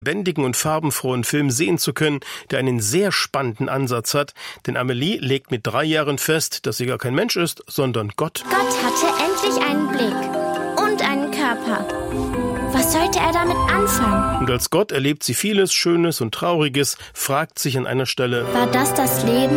lebendigen und farbenfrohen Film sehen zu können, der einen sehr spannenden Ansatz hat. Denn Amelie legt mit 3 Jahren fest, dass sie gar kein Mensch ist, sondern Gott. Gott hatte endlich einen Blick und einen Körper. Was sollte er damit anfangen? Und als Gott erlebt sie vieles Schönes und Trauriges, fragt sich an einer Stelle: War das Leben?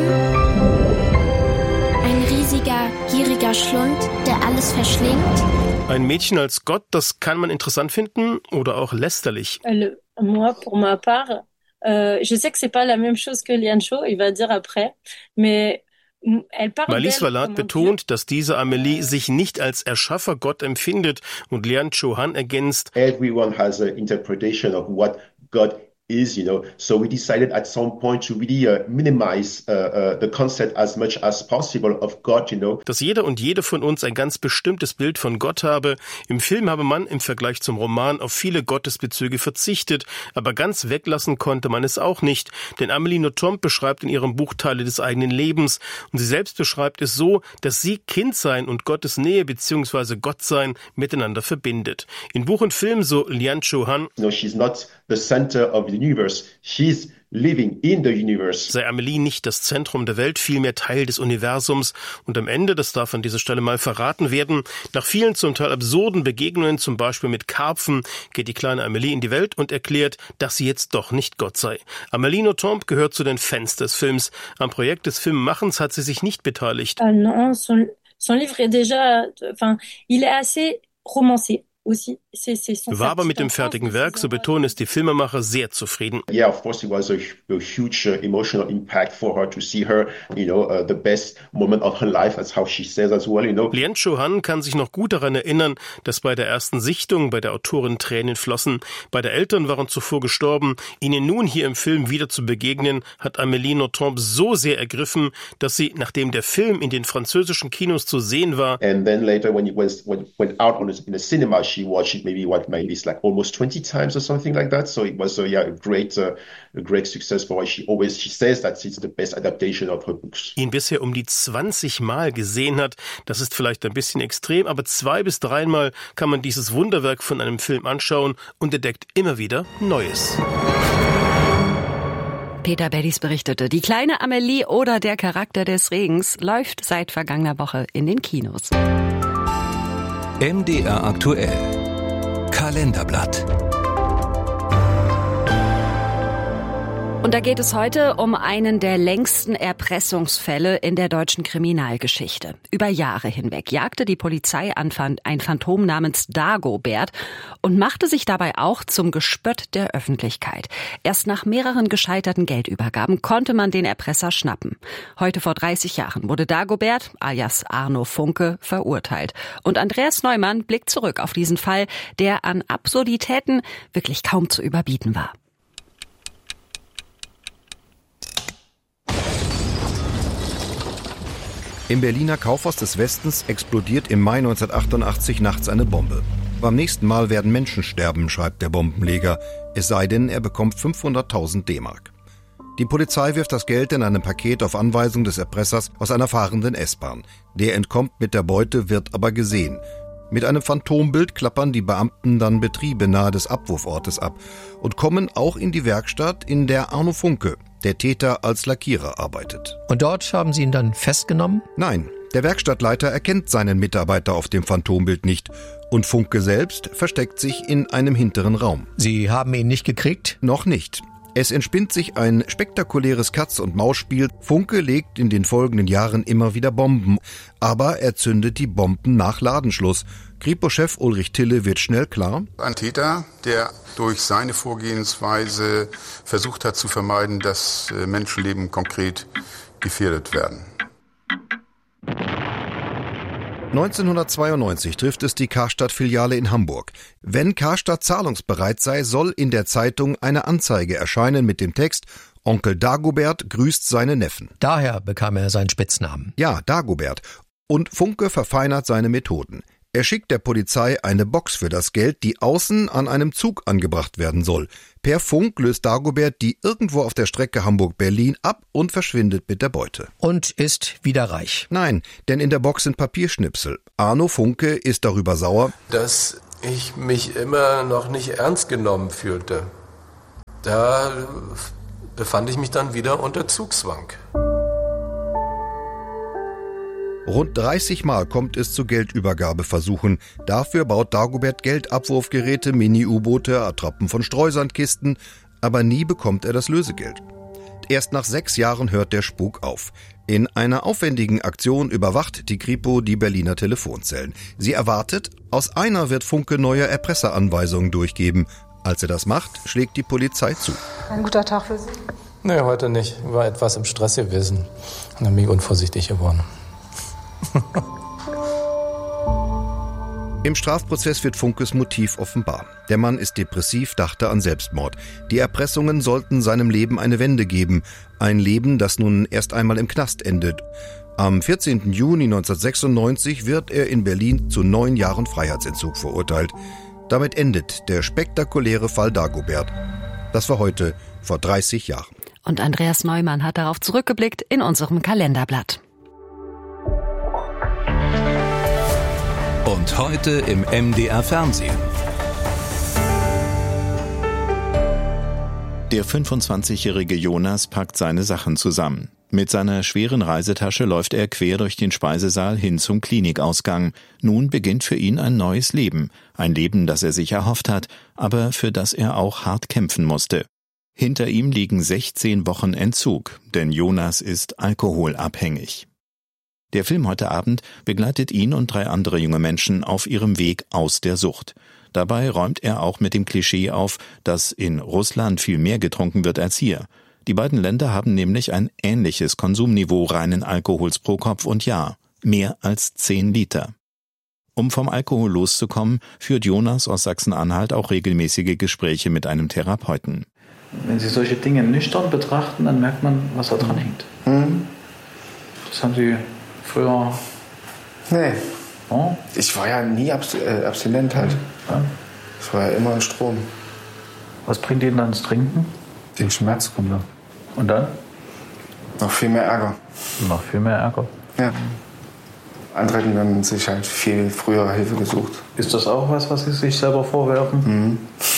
Ein riesiger, gieriger Schlund, der alles verschlingt? Ein Mädchen als Gott, das kann man interessant finden oder auch lästerlich. Moi, pour ma part, je sais que c'est pas la même chose que Lian Cho, il va dire après, mais Marlies Vallat betont, dass diese Amelie sich nicht als Erschaffer Gott empfindet, und Lian Cho Han ergänzt: Everyone has an interpretation of what God is, so we decided at some point to really minimize the concept as much as possible of God, Dass jeder und jede von uns ein ganz bestimmtes Bild von Gott habe. Im Film habe man im Vergleich zum Roman auf viele Gottesbezüge verzichtet, aber ganz weglassen konnte man es auch nicht, denn Amélie Nothomb beschreibt in ihrem Buch Teile des eigenen Lebens, und sie selbst beschreibt es so, dass sie Kindsein und Gottes Nähe bzw. Gottsein miteinander verbindet. In Buch und Film, so Lian Cho Han, she's not the center of the universe, she's living in the universe. Sei Amelie nicht das Zentrum der Welt, vielmehr Teil des Universums. Und am Ende, das darf an dieser Stelle mal verraten werden, nach vielen zum Teil absurden Begegnungen, zum Beispiel mit Karpfen, geht die kleine Amelie in die Welt und erklärt, dass sie jetzt doch nicht Gott sei. Amélie Nothomb gehört zu den Fans des Films. Am Projekt des Filmmachens hat sie sich nicht beteiligt. Non, son livre est déjà, il est assez romancé. War aber mit dem fertigen Werk, so betonen es die Filmemacher, sehr zufrieden. Yeah, of course it was a huge emotional impact for her to see her, the best moment of her life, as how she says as well, Lian Cho Han kann sich noch gut daran erinnern, dass bei der ersten Sichtung bei der Autorin Tränen flossen. Beide Eltern waren zuvor gestorben. Ihnen nun hier im Film wieder zu begegnen, hat Amélie Nothomb so sehr ergriffen, dass sie, nachdem der Film in den französischen Kinos zu sehen war, and then later when it went out in the cinema, she watched it maybe it's like almost 20 times or something like that. So it was a great success for her. She says that it's the best adaptation of her books. Ihn bisher um die 20 Mal gesehen hat. Das ist vielleicht ein bisschen extrem, aber 2 bis 3 Mal kann man dieses Wunderwerk von einem Film anschauen und entdeckt immer wieder Neues. Peter Beddies berichtete, die kleine Amelie oder der Charakter des Regens läuft seit vergangener Woche in den Kinos. MDR aktuell. Kalenderblatt. Und da geht es heute um einen der längsten Erpressungsfälle in der deutschen Kriminalgeschichte. Über Jahre hinweg jagte die Polizei ein Phantom namens Dagobert und machte sich dabei auch zum Gespött der Öffentlichkeit. Erst nach mehreren gescheiterten Geldübergaben konnte man den Erpresser schnappen. Heute vor 30 Jahren wurde Dagobert, alias Arno Funke, verurteilt. Und Andreas Neumann blickt zurück auf diesen Fall, der an Absurditäten wirklich kaum zu überbieten war. Im Berliner Kaufhaus des Westens explodiert im Mai 1988 nachts eine Bombe. Beim nächsten Mal werden Menschen sterben, schreibt der Bombenleger, es sei denn, er bekommt 500.000 D-Mark. Die Polizei wirft das Geld in einem Paket auf Anweisung des Erpressers aus einer fahrenden S-Bahn. Der entkommt mit der Beute, wird aber gesehen. Mit einem Phantombild klappern die Beamten dann Betriebe nahe des Abwurfortes ab und kommen auch in die Werkstatt, in der Arno Funke, der Täter, als Lackierer arbeitet. Und dort haben Sie ihn dann festgenommen? Nein, der Werkstattleiter erkennt seinen Mitarbeiter auf dem Phantombild nicht und Funke selbst versteckt sich in einem hinteren Raum. Sie haben ihn nicht gekriegt? Noch nicht. Es entspinnt sich ein spektakuläres Katz-und-Maus-Spiel. Funke legt in den folgenden Jahren immer wieder Bomben, aber er zündet die Bomben nach Ladenschluss. Kripo-Chef Ulrich Tille wird schnell klar: Ein Täter, der durch seine Vorgehensweise versucht hat zu vermeiden, dass Menschenleben konkret gefährdet werden. 1992 trifft es die Karstadt-Filiale in Hamburg. Wenn Karstadt zahlungsbereit sei, soll in der Zeitung eine Anzeige erscheinen mit dem Text: Onkel Dagobert grüßt seine Neffen. Daher bekam er seinen Spitznamen. Ja, Dagobert. Und Funke verfeinert seine Methoden. Er schickt der Polizei eine Box für das Geld, die außen an einem Zug angebracht werden soll. Per Funk löst Dagobert die irgendwo auf der Strecke Hamburg-Berlin ab und verschwindet mit der Beute. Und ist wieder reich? Nein, denn in der Box sind Papierschnipsel. Arno Funke ist darüber sauer, dass ich mich immer noch nicht ernst genommen fühlte. Da befand ich mich dann wieder unter Zugzwang. Rund 30 Mal kommt es zu Geldübergabeversuchen. Dafür baut Dagobert Geldabwurfgeräte, Mini-U-Boote, Attrappen von Streusandkisten, aber nie bekommt er das Lösegeld. Erst nach 6 Jahren hört der Spuk auf. In einer aufwendigen Aktion überwacht die Kripo die Berliner Telefonzellen. Sie erwartet, aus einer wird Funke neue Erpresseranweisungen durchgeben. Als er das macht, schlägt die Polizei zu. Ein guter Tag für Sie? Nee, heute nicht. Ich war etwas im Stress gewesen und dann bin ich unvorsichtig geworden. Im Strafprozess wird Funkes Motiv offenbar. Der Mann ist depressiv, dachte an Selbstmord. Die Erpressungen sollten seinem Leben eine Wende geben. Ein Leben, das nun erst einmal im Knast endet. Am 14. Juni 1996 wird er in Berlin zu 9 Jahren Freiheitsentzug verurteilt. Damit endet der spektakuläre Fall Dagobert. Das war heute vor 30 Jahren. Und Andreas Neumann hat darauf zurückgeblickt in unserem Kalenderblatt. Und heute im MDR Fernsehen. Der 25-jährige Jonas packt seine Sachen zusammen. Mit seiner schweren Reisetasche läuft er quer durch den Speisesaal hin zum Klinikausgang. Nun beginnt für ihn ein neues Leben. Ein Leben, das er sich erhofft hat, aber für das er auch hart kämpfen musste. Hinter ihm liegen 16 Wochen Entzug, denn Jonas ist alkoholabhängig. Der Film heute Abend begleitet ihn und 3 andere junge Menschen auf ihrem Weg aus der Sucht. Dabei räumt er auch mit dem Klischee auf, dass in Russland viel mehr getrunken wird als hier. Die beiden Länder haben nämlich ein ähnliches Konsumniveau reinen Alkohols pro Kopf und Jahr, mehr als 10 Liter. Um vom Alkohol loszukommen, führt Jonas aus Sachsen-Anhalt auch regelmäßige Gespräche mit einem Therapeuten. Wenn Sie solche Dinge nüchtern betrachten, dann merkt man, was da dran hängt. Das haben Sie früher... Nee. Oh? Ich war ja nie abstinent halt. Ja. Ich war ja immer in Strom. Was bringt Ihnen dann das Trinken? Den Schmerzgründe. Und dann? Noch viel mehr Ärger. Noch viel mehr Ärger? Ja. Andere hätten dann sich halt viel früher Hilfe gesucht. Ist das auch was Sie sich selber vorwerfen?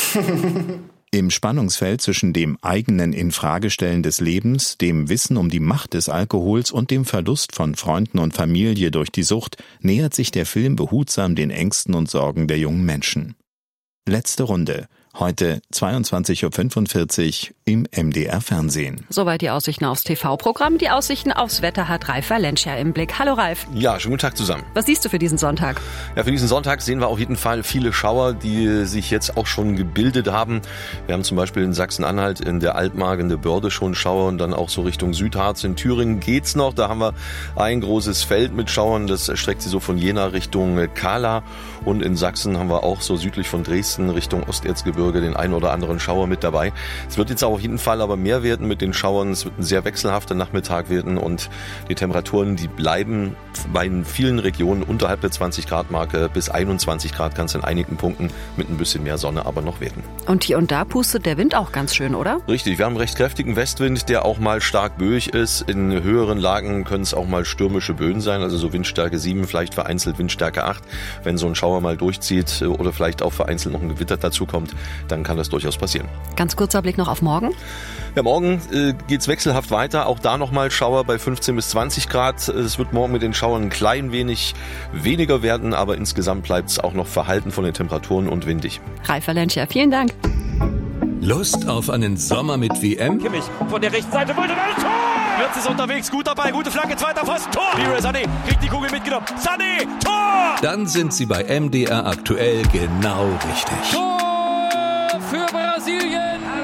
Im Spannungsfeld zwischen dem eigenen Infragestellen des Lebens, dem Wissen um die Macht des Alkohols und dem Verlust von Freunden und Familie durch die Sucht nähert sich der Film behutsam den Ängsten und Sorgen der jungen Menschen. Letzte Runde. Heute 22.45 Uhr im MDR Fernsehen. Soweit die Aussichten aufs TV-Programm. Die Aussichten aufs Wetter hat Ralf Valencia im Blick. Hallo Ralf. Ja, schönen guten Tag zusammen. Was siehst du für diesen Sonntag? Ja, für diesen Sonntag sehen wir auf jeden Fall viele Schauer, die sich jetzt auch schon gebildet haben. Wir haben zum Beispiel in Sachsen-Anhalt in der Altmark, in der Börde schon Schauer und dann auch so Richtung Südharz. In Thüringen geht's noch. Da haben wir ein großes Feld mit Schauern. Das streckt sich so von Jena Richtung Kahla. Und in Sachsen haben wir auch so südlich von Dresden Richtung Osterzgebirge den einen oder anderen Schauer mit dabei. Es wird jetzt auf jeden Fall aber mehr werden mit den Schauern. Es wird ein sehr wechselhafter Nachmittag werden und die Temperaturen, die bleiben bei vielen Regionen unterhalb der 20-Grad-Marke. Bis 21 Grad kann es in einigen Punkten mit ein bisschen mehr Sonne aber noch werden. Und hier und da pustet der Wind auch ganz schön, oder? Richtig, wir haben einen recht kräftigen Westwind, der auch mal stark böig ist. In höheren Lagen können es auch mal stürmische Böen sein, also so Windstärke 7, vielleicht vereinzelt Windstärke 8. Wenn so ein Schauer mal durchzieht oder vielleicht auch vereinzelt noch ein Gewitter dazu kommt, dann kann das durchaus passieren. Ganz kurzer Blick noch auf morgen. Ja, morgen geht's wechselhaft weiter. Auch da nochmal Schauer bei 15 bis 20 Grad. Es wird morgen mit den Schauern ein klein wenig weniger werden, aber insgesamt bleibt es auch noch verhalten von den Temperaturen und windig. Ralf Valencia, vielen Dank. Lust auf einen Sommer mit WM? Kimmich von der rechten Seite wollte ein Tor! Wirtz ist unterwegs, gut dabei, gute Flanke, zweiter Pfosten, Tor! Leroy Sané kriegt die Kugel mitgenommen. Sané, Tor! Dann sind Sie bei MDR aktuell genau richtig. Tor für Brasilien!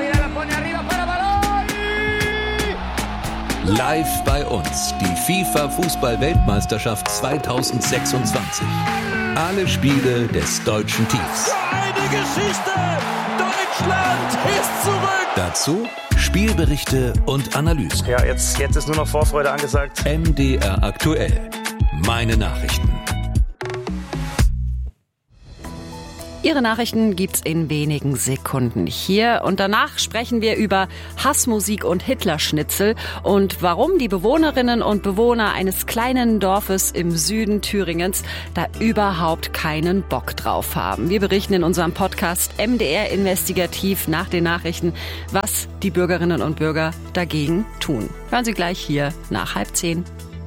Live bei uns, die FIFA-Fußball-Weltmeisterschaft 2026. Alle Spiele des deutschen Teams. Eine Geschichte! Deutschland ist zurück! Dazu Spielberichte und Analysen. Ja, jetzt ist nur noch Vorfreude angesagt. MDR aktuell. Meine Nachrichten. Ihre Nachrichten gibt's in wenigen Sekunden hier und danach sprechen wir über Hassmusik und Hitlerschnitzel und warum die Bewohnerinnen und Bewohner eines kleinen Dorfes im Süden Thüringens da überhaupt keinen Bock drauf haben. Wir berichten in unserem Podcast MDR Investigativ nach den Nachrichten, was die Bürgerinnen und Bürger dagegen tun. Hören Sie gleich hier nach 9:30.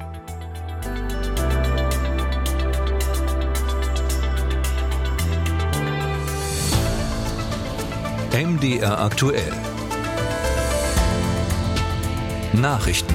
MDR aktuell. Nachrichten.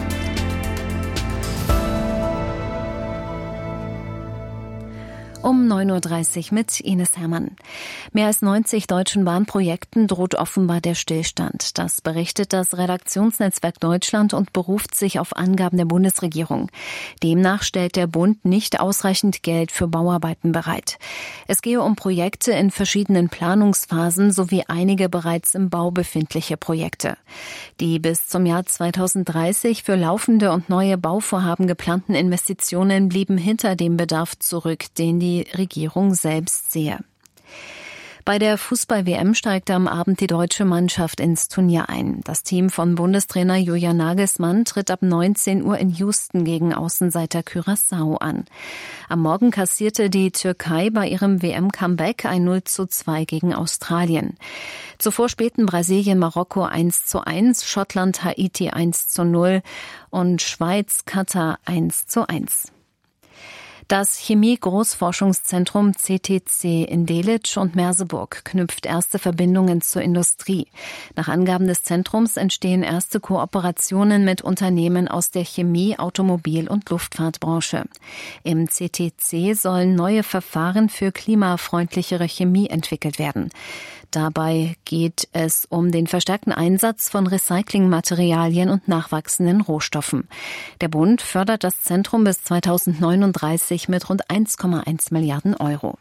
Um 9:30 Uhr mit Ines Herrmann. Mehr als 90 deutschen Bahnprojekten droht offenbar der Stillstand. Das berichtet das Redaktionsnetzwerk Deutschland und beruft sich auf Angaben der Bundesregierung. Demnach stellt der Bund nicht ausreichend Geld für Bauarbeiten bereit. Es gehe um Projekte in verschiedenen Planungsphasen sowie einige bereits im Bau befindliche Projekte. Die bis zum Jahr 2030 für laufende und neue Bauvorhaben geplanten Investitionen blieben hinter dem Bedarf zurück, den die Regierung selbst sehe. Bei der Fußball-WM steigte am Abend die deutsche Mannschaft ins Turnier ein. Das Team von Bundestrainer Julian Nagelsmann tritt ab 19 Uhr in Houston gegen Außenseiter Curaçao an. Am Morgen kassierte die Türkei bei ihrem WM-Comeback ein 0:2 gegen Australien. Zuvor spielten Brasilien Marokko 1:1, Schottland Haiti 1:0 und Schweiz Katar 1:1. Das Chemie-Großforschungszentrum CTC in Delitzsch und Merseburg knüpft erste Verbindungen zur Industrie. Nach Angaben des Zentrums entstehen erste Kooperationen mit Unternehmen aus der Chemie-, Automobil- und Luftfahrtbranche. Im CTC sollen neue Verfahren für klimafreundlichere Chemie entwickelt werden. Dabei geht es um den verstärkten Einsatz von Recyclingmaterialien und nachwachsenden Rohstoffen. Der Bund fördert das Zentrum bis 2039 mit rund 1,1 Milliarden Euro.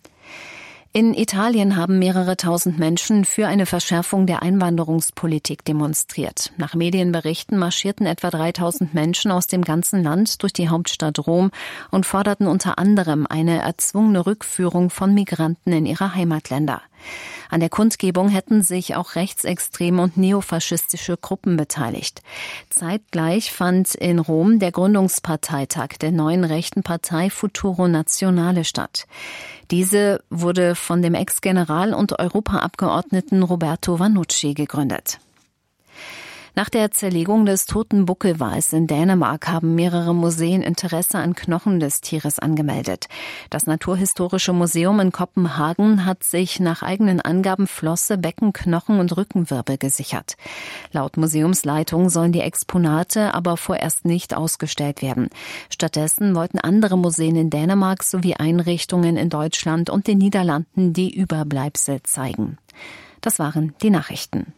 In Italien haben mehrere tausend Menschen für eine Verschärfung der Einwanderungspolitik demonstriert. Nach Medienberichten marschierten etwa 3000 Menschen aus dem ganzen Land durch die Hauptstadt Rom und forderten unter anderem eine erzwungene Rückführung von Migranten in ihre Heimatländer. An der Kundgebung hätten sich auch rechtsextreme und neofaschistische Gruppen beteiligt. Zeitgleich fand in Rom der Gründungsparteitag der neuen rechten Partei Futuro Nazionale statt. Diese wurde von dem Ex-General und Europaabgeordneten Roberto Vannucci gegründet. Nach der Zerlegung des toten Buckelwals in Dänemark haben mehrere Museen Interesse an Knochen des Tieres angemeldet. Das Naturhistorische Museum in Kopenhagen hat sich nach eigenen Angaben Flosse, Becken, Knochen und Rückenwirbel gesichert. Laut Museumsleitung sollen die Exponate aber vorerst nicht ausgestellt werden. Stattdessen wollten andere Museen in Dänemark sowie Einrichtungen in Deutschland und den Niederlanden die Überbleibsel zeigen. Das waren die Nachrichten.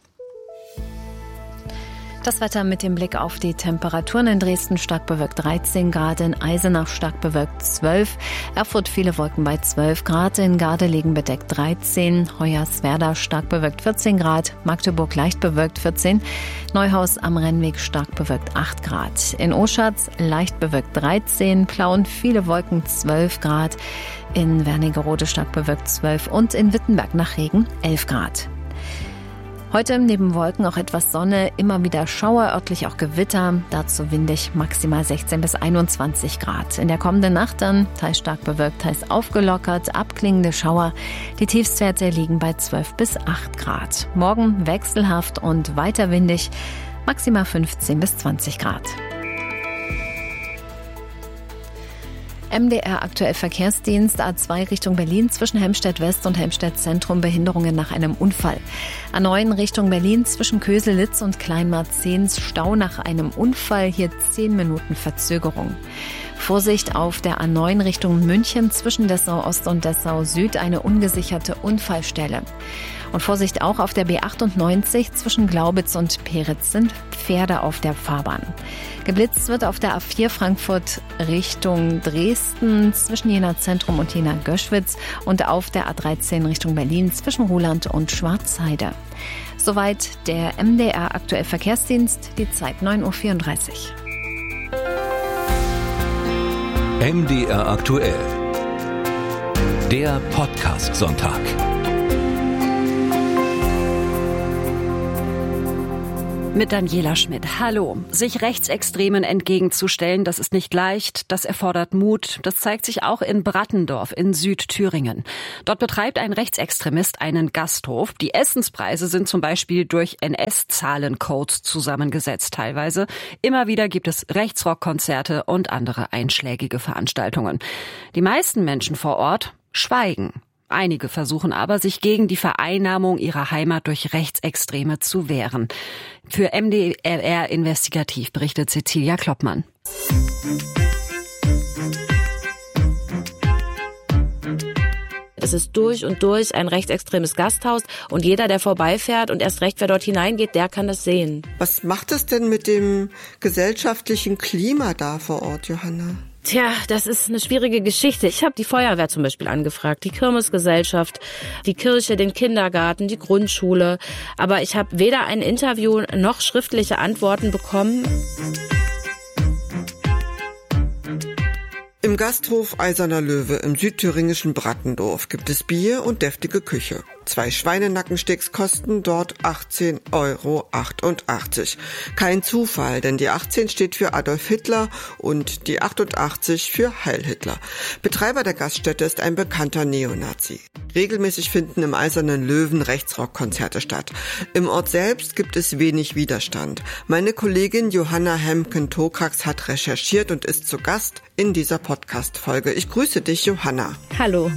Das Wetter mit dem Blick auf die Temperaturen: in Dresden stark bewölkt 13 Grad, in Eisenach stark bewölkt 12, Erfurt viele Wolken bei 12 Grad, in Gardelegen bedeckt 13, Hoyerswerda stark bewölkt 14 Grad, Magdeburg leicht bewölkt 14, Neuhaus am Rennweg stark bewölkt 8 Grad, in Oschatz leicht bewölkt 13, Plauen viele Wolken 12 Grad, in Wernigerode stark bewölkt 12 und in Wittenberg nach Regen 11 Grad. Heute neben Wolken auch etwas Sonne, immer wieder Schauer, örtlich auch Gewitter, dazu windig maximal 16 bis 21 Grad. In der kommenden Nacht dann teils stark bewölkt, teils aufgelockert, abklingende Schauer. Die Tiefstwerte liegen bei 12 bis 8 Grad. Morgen wechselhaft und weiter windig, maximal 15 bis 20 Grad. MDR aktuell Verkehrsdienst A2 Richtung Berlin zwischen Helmstedt West und Helmstedt Zentrum Behinderungen nach einem Unfall. A9 Richtung Berlin zwischen Köselitz und Kleinmarzens Stau nach einem Unfall, hier 10 Minuten Verzögerung. Vorsicht auf der A9 Richtung München zwischen Dessau Ost und Dessau Süd, eine ungesicherte Unfallstelle. Und Vorsicht auch auf der B98 zwischen Glaubitz und Peritz sind Pferde auf der Fahrbahn. Geblitzt wird auf der A4 Frankfurt Richtung Dresden zwischen Jena Zentrum und Jena Göschwitz und auf der A13 Richtung Berlin zwischen Ruhland und Schwarzheide. Soweit der MDR aktuell Verkehrsdienst, die Zeit 9:34 Uhr. MDR aktuell. Der Podcast-Sonntag. Mit Daniela Schmidt. Hallo. Sich Rechtsextremen entgegenzustellen, das ist nicht leicht, das erfordert Mut. Das zeigt sich auch in Brattendorf in Südthüringen. Dort betreibt ein Rechtsextremist einen Gasthof. Die Essenspreise sind zum Beispiel durch NS-Zahlencodes zusammengesetzt teilweise. Immer wieder gibt es Rechtsrockkonzerte und andere einschlägige Veranstaltungen. Die meisten Menschen vor Ort schweigen. Einige versuchen aber, sich gegen die Vereinnahmung ihrer Heimat durch Rechtsextreme zu wehren. Für MDR Investigativ berichtet Cecilia Kloppmann. Es ist durch und durch ein rechtsextremes Gasthaus und jeder, der vorbeifährt und erst recht, wer dort hineingeht, der kann das sehen. Was macht es denn mit dem gesellschaftlichen Klima da vor Ort, Johanna? Tja, das ist eine schwierige Geschichte. Ich habe die Feuerwehr zum Beispiel angefragt, die Kirmesgesellschaft, die Kirche, den Kindergarten, die Grundschule. Aber ich habe weder ein Interview noch schriftliche Antworten bekommen. Im Gasthof Eiserner Löwe im südthüringischen Brattendorf gibt es Bier und deftige Küche. 2 Schweinenackensteaks kosten dort 18,88 €. Kein Zufall, denn die 18 steht für Adolf Hitler und die 88 für Heil Hitler. Betreiber der Gaststätte ist ein bekannter Neonazi. Regelmäßig finden im Eisernen Löwen Rechtsrockkonzerte statt. Im Ort selbst gibt es wenig Widerstand. Meine Kollegin Johanna Hemken-Tokax hat recherchiert und ist zu Gast in dieser Podcast-Folge. Ich grüße dich, Johanna. Hallo.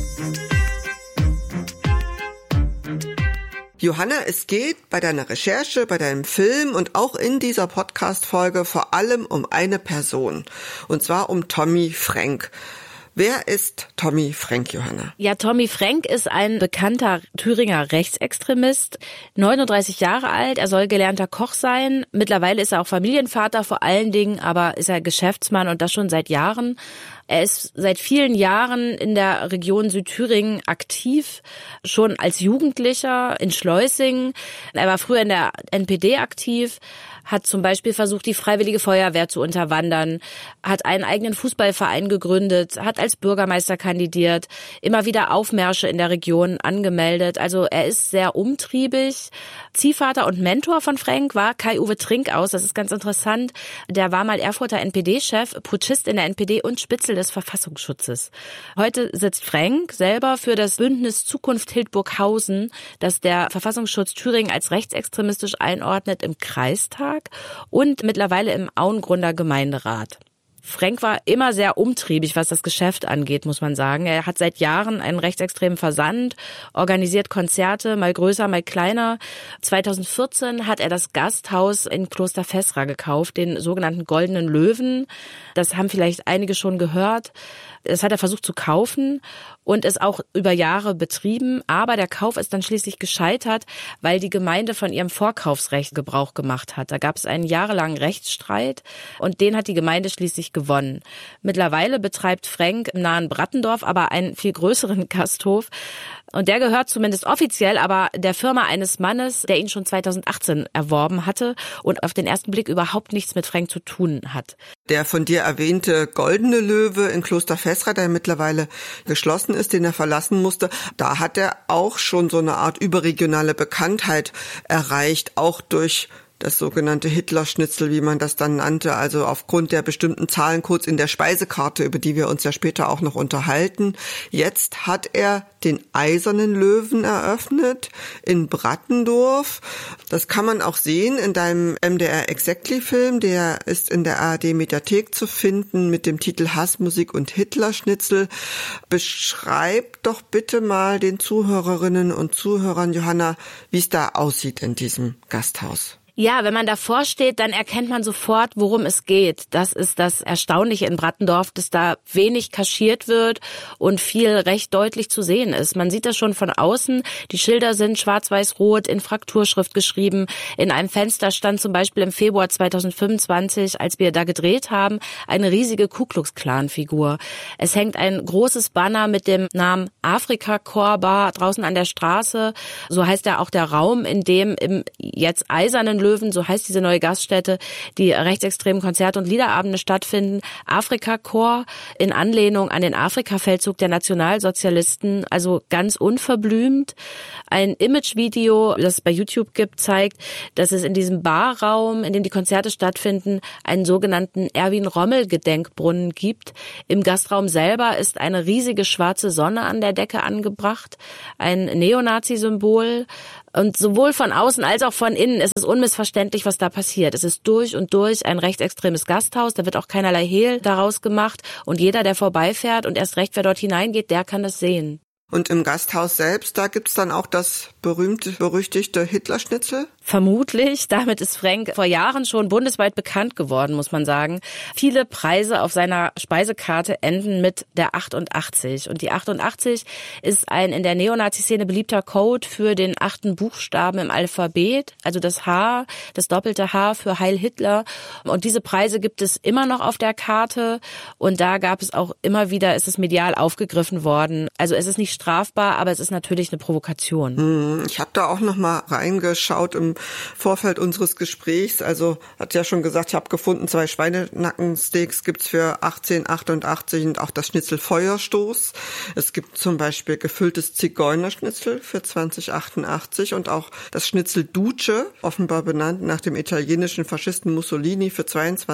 Johanna, es geht bei deiner Recherche, bei deinem Film und auch in dieser Podcast-Folge vor allem um eine Person. Und zwar um Tommy Fränk. Wer ist Tommy Fränk, Johanna? Ja, Tommy Fränk ist ein bekannter Thüringer Rechtsextremist, 39 Jahre alt. Er soll gelernter Koch sein. Mittlerweile ist er auch Familienvater vor allen Dingen, aber ist er Geschäftsmann und das schon seit Jahren. Er ist seit vielen Jahren in der Region Südthüringen aktiv, schon als Jugendlicher in Schleusingen. Er war früher in der NPD aktiv, hat zum Beispiel versucht, die Freiwillige Feuerwehr zu unterwandern, hat einen eigenen Fußballverein gegründet, hat als Bürgermeister kandidiert, immer wieder Aufmärsche in der Region angemeldet. Also er ist sehr umtriebig. Ziehvater und Mentor von Fränk war Kai-Uwe Trinkaus. Das ist ganz interessant. Der war mal Erfurter NPD-Chef, Putschist in der NPD und Spitzel des Verfassungsschutzes. Heute sitzt Fränk selber für das Bündnis Zukunft Hildburghausen, das der Verfassungsschutz Thüringen als rechtsextremistisch einordnet, im Kreistag und mittlerweile im Auengrunder Gemeinderat. Fränk war immer sehr umtriebig, was das Geschäft angeht, muss man sagen. Er hat seit Jahren einen rechtsextremen Versand, organisiert Konzerte, mal größer, mal kleiner. 2014 hat er das Gasthaus in Kloster Fessra gekauft, den sogenannten Goldenen Löwen. Das haben vielleicht einige schon gehört. Das hat er versucht zu kaufen und ist auch über Jahre betrieben. Aber der Kauf ist dann schließlich gescheitert, weil die Gemeinde von ihrem Vorkaufsrecht Gebrauch gemacht hat. Da gab es einen jahrelangen Rechtsstreit und den hat die Gemeinde schließlich gewonnen. Mittlerweile betreibt Fränk im nahen Brattendorf aber einen viel größeren Gasthof. Und der gehört zumindest offiziell aber der Firma eines Mannes, der ihn schon 2018 erworben hatte und auf den ersten Blick überhaupt nichts mit Fränk zu tun hat. Der von dir erwähnte Goldene Löwe in Kloster Fessra, der mittlerweile geschlossen ist, den er verlassen musste, da hat er auch schon so eine Art überregionale Bekanntheit erreicht, auch durch das sogenannte Hitler-Schnitzel, wie man das dann nannte, also aufgrund der bestimmten Zahlencodes in der Speisekarte, über die wir uns ja später auch noch unterhalten. Jetzt hat er den Eisernen Löwen eröffnet in Brattendorf. Das kann man auch sehen in deinem MDR Exactly-Film, der ist in der ARD-Mediathek zu finden mit dem Titel Hassmusik und Hitler-Schnitzel. Beschreib doch bitte mal den Zuhörerinnen und Zuhörern, Johanna, wie es da aussieht in diesem Gasthaus. Ja, wenn man davor steht, dann erkennt man sofort, worum es geht. Das ist das Erstaunliche in Brattendorf, dass da wenig kaschiert wird und viel recht deutlich zu sehen ist. Man sieht das schon von außen. Die Schilder sind schwarz-weiß-rot in Frakturschrift geschrieben. In einem Fenster stand zum Beispiel im Februar 2025, als wir da gedreht haben, eine riesige Ku-Klux-Klan-Figur. Es hängt ein großes Banner mit dem Namen Afrika-Core Bar draußen an der Straße. So heißt ja auch der Raum, in dem im jetzt Eisernen Löwen, so heißt diese neue Gaststätte, die rechtsextremen Konzerte und Liederabende stattfinden. Afrika-Chor in Anlehnung an den Afrika-Feldzug der Nationalsozialisten, also ganz unverblümt. Ein Imagevideo, das es bei YouTube gibt, zeigt, dass es in diesem Barraum, in dem die Konzerte stattfinden, einen sogenannten Erwin-Rommel-Gedenkbrunnen gibt. Im Gastraum selber ist eine riesige schwarze Sonne an der Decke angebracht, ein Neonazi-Symbol. Und sowohl von außen als auch von innen ist es unmissverständlich, was da passiert. Es ist durch und durch ein rechtsextremes Gasthaus, da wird auch keinerlei Hehl daraus gemacht. Und jeder, der vorbeifährt und erst recht, wer dort hineingeht, der kann das sehen. Und im Gasthaus selbst, da gibt's dann auch das berühmt-berüchtigte Hitlerschnitzel? Vermutlich. Damit ist Frank vor Jahren schon bundesweit bekannt geworden, muss man sagen. Viele Preise auf seiner Speisekarte enden mit der 88. Und die 88 ist ein in der Neonazi-Szene beliebter Code für den 8. Buchstaben im Alphabet. Also das H, das doppelte H für Heil Hitler. Und diese Preise gibt es immer noch auf der Karte. Und da gab es auch immer wieder, ist es medial aufgegriffen worden. Also es ist nicht strafbar, aber es ist natürlich eine Provokation. Ich habe da auch noch mal reingeschaut im Vorfeld unseres Gesprächs. Also hat ja schon gesagt, ich habe gefunden, 2 Schweinenackensteaks gibt's für 18,88 und auch das Schnitzel Feuerstoß. Es gibt zum Beispiel gefülltes Zigeunerschnitzel für 20,88 und auch das Schnitzel Duce, offenbar benannt nach dem italienischen Faschisten Mussolini, für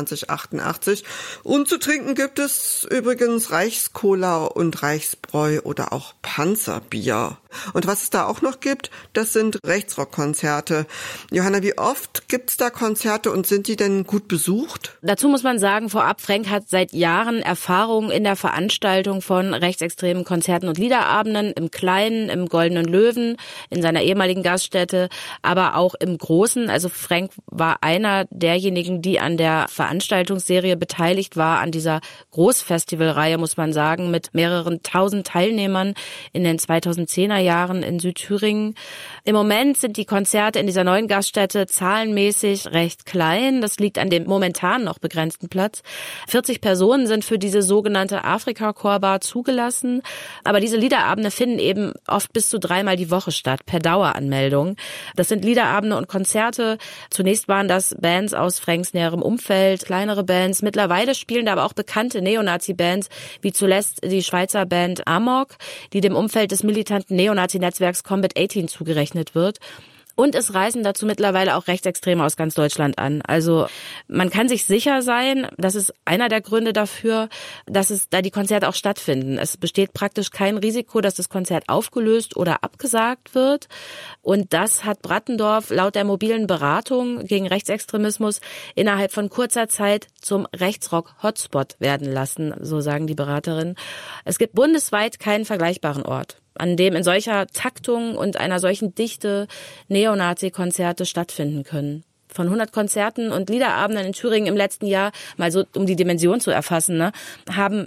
22,88. Und zu trinken gibt es übrigens Reichscola und Reichsbräu oder auch Panzerbier. Und was es da auch noch gibt, das sind Rechtsrockkonzerte. Johanna, wie oft gibt's da Konzerte und sind die denn gut besucht? Dazu muss man sagen, vorab, Frank hat seit Jahren Erfahrung in der Veranstaltung von rechtsextremen Konzerten und Liederabenden, im Kleinen, im Goldenen Löwen, in seiner ehemaligen Gaststätte, aber auch im Großen. Also Frank war einer derjenigen, die an der Veranstaltungsserie beteiligt war, an dieser Großfestivalreihe, muss man sagen, mit mehreren tausend Teilnehmern in den 2010er Jahren in Südthüringen. Im Moment sind die Konzerte in dieser neuen Gaststätte zahlenmäßig recht klein. Das liegt an dem momentan noch begrenzten Platz. 40 Personen sind für diese sogenannte Afrika-Chorbar zugelassen. Aber diese Liederabende finden eben oft bis zu 3-mal die Woche statt, per Daueranmeldung. Das sind Liederabende und Konzerte. Zunächst waren das Bands aus Franks näherem Umfeld, kleinere Bands. Mittlerweile spielen da aber auch bekannte Neonazi-Bands, wie zuletzt die Schweizer Band Amok, die dem Umfeld des militanten Neonazi-Netzwerks Combat 18 zugerechnet wird. Und es reisen dazu mittlerweile auch Rechtsextreme aus ganz Deutschland an. Also man kann sich sicher sein, das ist einer der Gründe dafür, dass es da die Konzerte auch stattfinden. Es besteht praktisch kein Risiko, dass das Konzert aufgelöst oder abgesagt wird. Und das hat Brattendorf laut der mobilen Beratung gegen Rechtsextremismus innerhalb von kurzer Zeit zum Rechtsrock-Hotspot werden lassen, so sagen die Beraterinnen. Es gibt bundesweit keinen vergleichbaren Ort, an dem in solcher Taktung und einer solchen Dichte Neonazi-Konzerte stattfinden können. Von 100 Konzerten und Liederabenden in Thüringen im letzten Jahr, mal so um die Dimension zu erfassen, haben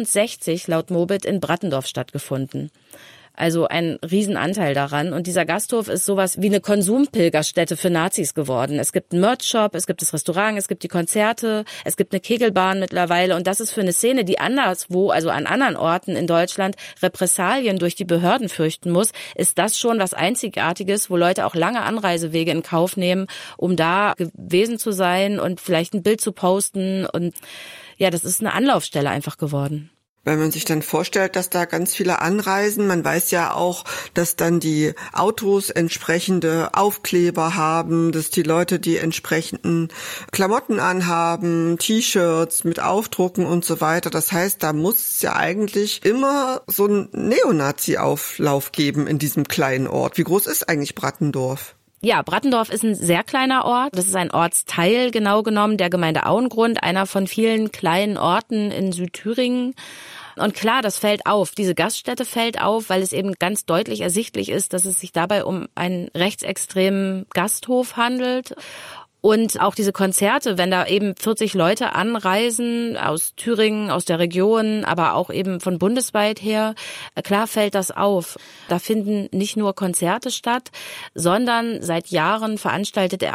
63 laut Mobit in Brattendorf stattgefunden. Also ein Riesenanteil daran. Und dieser Gasthof ist sowas wie eine Konsumpilgerstätte für Nazis geworden. Es gibt einen Merch-Shop, es gibt das Restaurant, es gibt die Konzerte, es gibt eine Kegelbahn mittlerweile. Und das ist für eine Szene, die anderswo, also an anderen Orten in Deutschland, Repressalien durch die Behörden fürchten muss, ist das schon was Einzigartiges, wo Leute auch lange Anreisewege in Kauf nehmen, um da gewesen zu sein und vielleicht ein Bild zu posten. Und ja, das ist eine Anlaufstelle einfach geworden. Wenn man sich dann vorstellt, dass da ganz viele anreisen, man weiß ja auch, dass dann die Autos entsprechende Aufkleber haben, dass die Leute die entsprechenden Klamotten anhaben, T-Shirts mit Aufdrucken und so weiter. Das heißt, da muss es ja eigentlich immer so einen Neonazi-Auflauf geben in diesem kleinen Ort. Wie groß ist eigentlich Brattendorf? Ja, Brattendorf ist ein sehr kleiner Ort. Das ist ein Ortsteil, genau genommen, der Gemeinde Auengrund, einer von vielen kleinen Orten in Südthüringen. Und klar, das fällt auf. Diese Gaststätte fällt auf, weil es eben ganz deutlich ersichtlich ist, dass es sich dabei um einen rechtsextremen Gasthof handelt. Und auch diese Konzerte, wenn da eben 40 Leute anreisen aus Thüringen, aus der Region, aber auch eben von bundesweit her, klar fällt das auf. Da finden nicht nur Konzerte statt, sondern seit Jahren veranstaltet er auch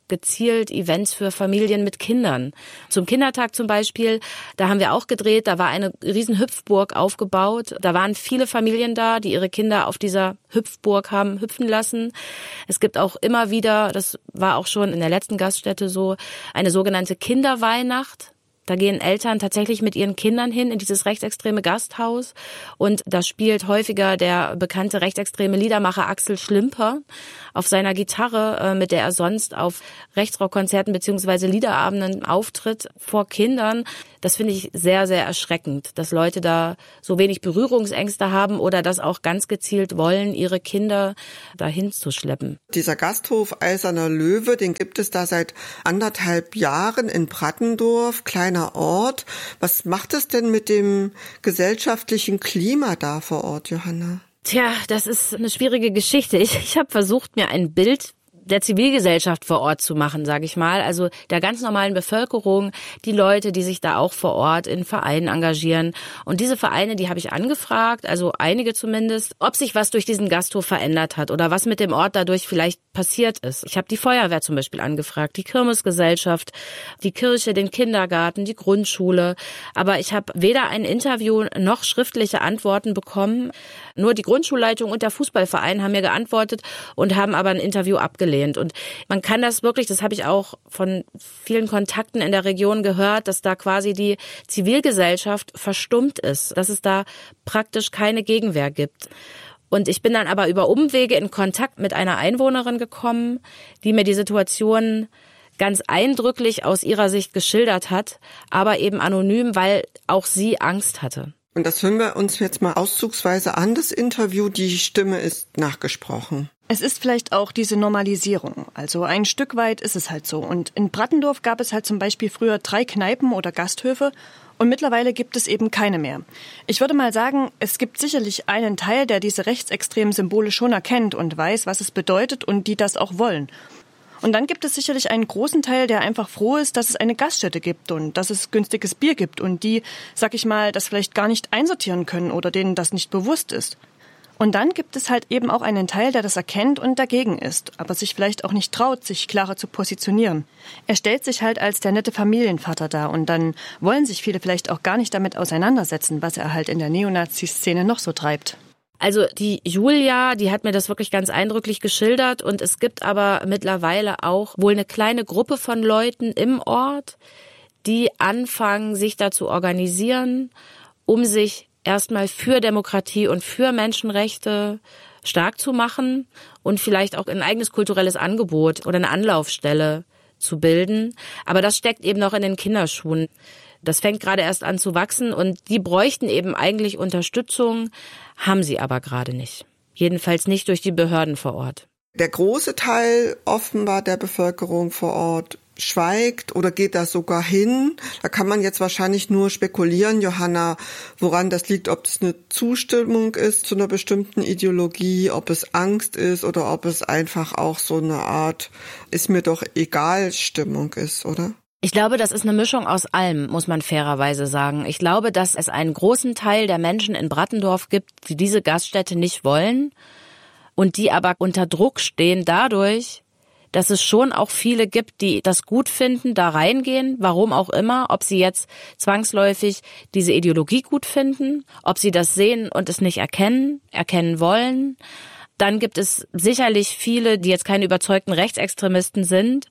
gezielt Events für Familien mit Kindern. Zum Kindertag zum Beispiel, da haben wir auch gedreht, da war eine riesen Hüpfburg aufgebaut. Da waren viele Familien da, die ihre Kinder auf dieser Hüpfburg haben hüpfen lassen. Es gibt auch immer wieder, das war auch schon in der letzten Gaststätte so, eine sogenannte Kinderweihnacht. Da gehen Eltern tatsächlich mit ihren Kindern hin in dieses rechtsextreme Gasthaus und da spielt häufiger der bekannte rechtsextreme Liedermacher Axel Schlimper auf seiner Gitarre, mit der er sonst auf Rechtsrockkonzerten bzw. Liederabenden auftritt, vor Kindern. Das finde ich sehr, sehr erschreckend, dass Leute da so wenig Berührungsängste haben oder das auch ganz gezielt wollen, ihre Kinder dahin zu schleppen. Dieser Gasthof Eiserner Löwe, den gibt es da seit 1,5 Jahren in Brattendorf, kleiner Ort. Was macht es denn mit dem gesellschaftlichen Klima da vor Ort, Johanna? Tja, das ist eine schwierige Geschichte. Ich habe versucht, mir ein Bild der Zivilgesellschaft vor Ort zu machen, sage ich mal. Also der ganz normalen Bevölkerung, die Leute, die sich da auch vor Ort in Vereinen engagieren. Und diese Vereine, die habe ich angefragt, also einige zumindest, ob sich was durch diesen Gasthof verändert hat oder was mit dem Ort dadurch vielleicht passiert ist. Ich habe die Feuerwehr zum Beispiel angefragt, die Kirmesgesellschaft, die Kirche, den Kindergarten, die Grundschule. Aber ich habe weder ein Interview noch schriftliche Antworten bekommen. Nur die Grundschulleitung und der Fußballverein haben mir geantwortet und haben aber ein Interview abgelehnt. Und man kann das wirklich, das habe ich auch von vielen Kontakten in der Region gehört, dass da quasi die Zivilgesellschaft verstummt ist, dass es da praktisch keine Gegenwehr gibt. Und ich bin dann aber über Umwege in Kontakt mit einer Einwohnerin gekommen, die mir die Situation ganz eindrücklich aus ihrer Sicht geschildert hat, aber eben anonym, weil auch sie Angst hatte. Und das hören wir uns jetzt mal auszugsweise an, das Interview. Die Stimme ist nachgesprochen. Es ist vielleicht auch diese Normalisierung. Also ein Stück weit ist es halt so. Und in Brattendorf gab es halt zum Beispiel früher 3 Kneipen oder Gasthöfe und mittlerweile gibt es eben keine mehr. Ich würde mal sagen, es gibt sicherlich einen Teil, der diese rechtsextremen Symbole schon erkennt und weiß, was es bedeutet und die das auch wollen. Und dann gibt es sicherlich einen großen Teil, der einfach froh ist, dass es eine Gaststätte gibt und dass es günstiges Bier gibt und die, sag ich mal, das vielleicht gar nicht einsortieren können oder denen das nicht bewusst ist. Und dann gibt es halt eben auch einen Teil, der das erkennt und dagegen ist, aber sich vielleicht auch nicht traut, sich klarer zu positionieren. Er stellt sich halt als der nette Familienvater dar und dann wollen sich viele vielleicht auch gar nicht damit auseinandersetzen, was er halt in der Neonazi-Szene noch so treibt. Also die Julia, die hat mir das wirklich ganz eindrücklich geschildert und es gibt aber mittlerweile auch wohl eine kleine Gruppe von Leuten im Ort, die anfangen, sich da zu organisieren, um sich erstmal für Demokratie und für Menschenrechte stark zu machen und vielleicht auch ein eigenes kulturelles Angebot oder eine Anlaufstelle zu bilden. Aber das steckt eben noch in den Kinderschuhen. Das fängt gerade erst an zu wachsen und die bräuchten eben eigentlich Unterstützung, haben sie aber gerade nicht. Jedenfalls nicht durch die Behörden vor Ort. Der große Teil offenbar der Bevölkerung vor Ort schweigt oder geht da sogar hin. Da kann man jetzt wahrscheinlich nur spekulieren, Johanna, woran das liegt, ob es eine Zustimmung ist zu einer bestimmten Ideologie, ob es Angst ist oder ob es einfach auch so eine Art ist mir doch egal Stimmung ist, oder? Ich glaube, das ist eine Mischung aus allem, muss man fairerweise sagen. Ich glaube, dass es einen großen Teil der Menschen in Brattendorf gibt, die diese Gaststätte nicht wollen und die aber unter Druck stehen dadurch, dass es schon auch viele gibt, die das gut finden, da reingehen, warum auch immer, ob sie jetzt zwangsläufig diese Ideologie gut finden, ob sie das sehen und es nicht erkennen wollen. Dann gibt es sicherlich viele, die jetzt keine überzeugten Rechtsextremisten sind,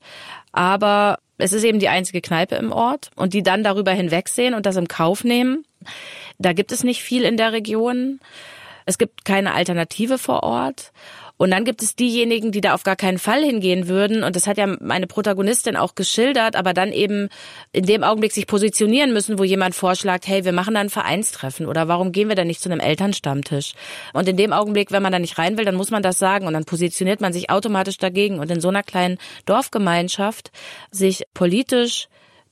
aber es ist eben die einzige Kneipe im Ort und die dann darüber hinwegsehen und das im Kauf nehmen. Da gibt es nicht viel in der Region. Es gibt keine Alternative vor Ort. Und dann gibt es diejenigen, die da auf gar keinen Fall hingehen würden. Und das hat ja meine Protagonistin auch geschildert, aber dann eben in dem Augenblick sich positionieren müssen, wo jemand vorschlägt, hey, wir machen da ein Vereinstreffen oder warum gehen wir da nicht zu einem Elternstammtisch? Und in dem Augenblick, wenn man da nicht rein will, dann muss man das sagen und dann positioniert man sich automatisch dagegen. Und in so einer kleinen Dorfgemeinschaft sich politisch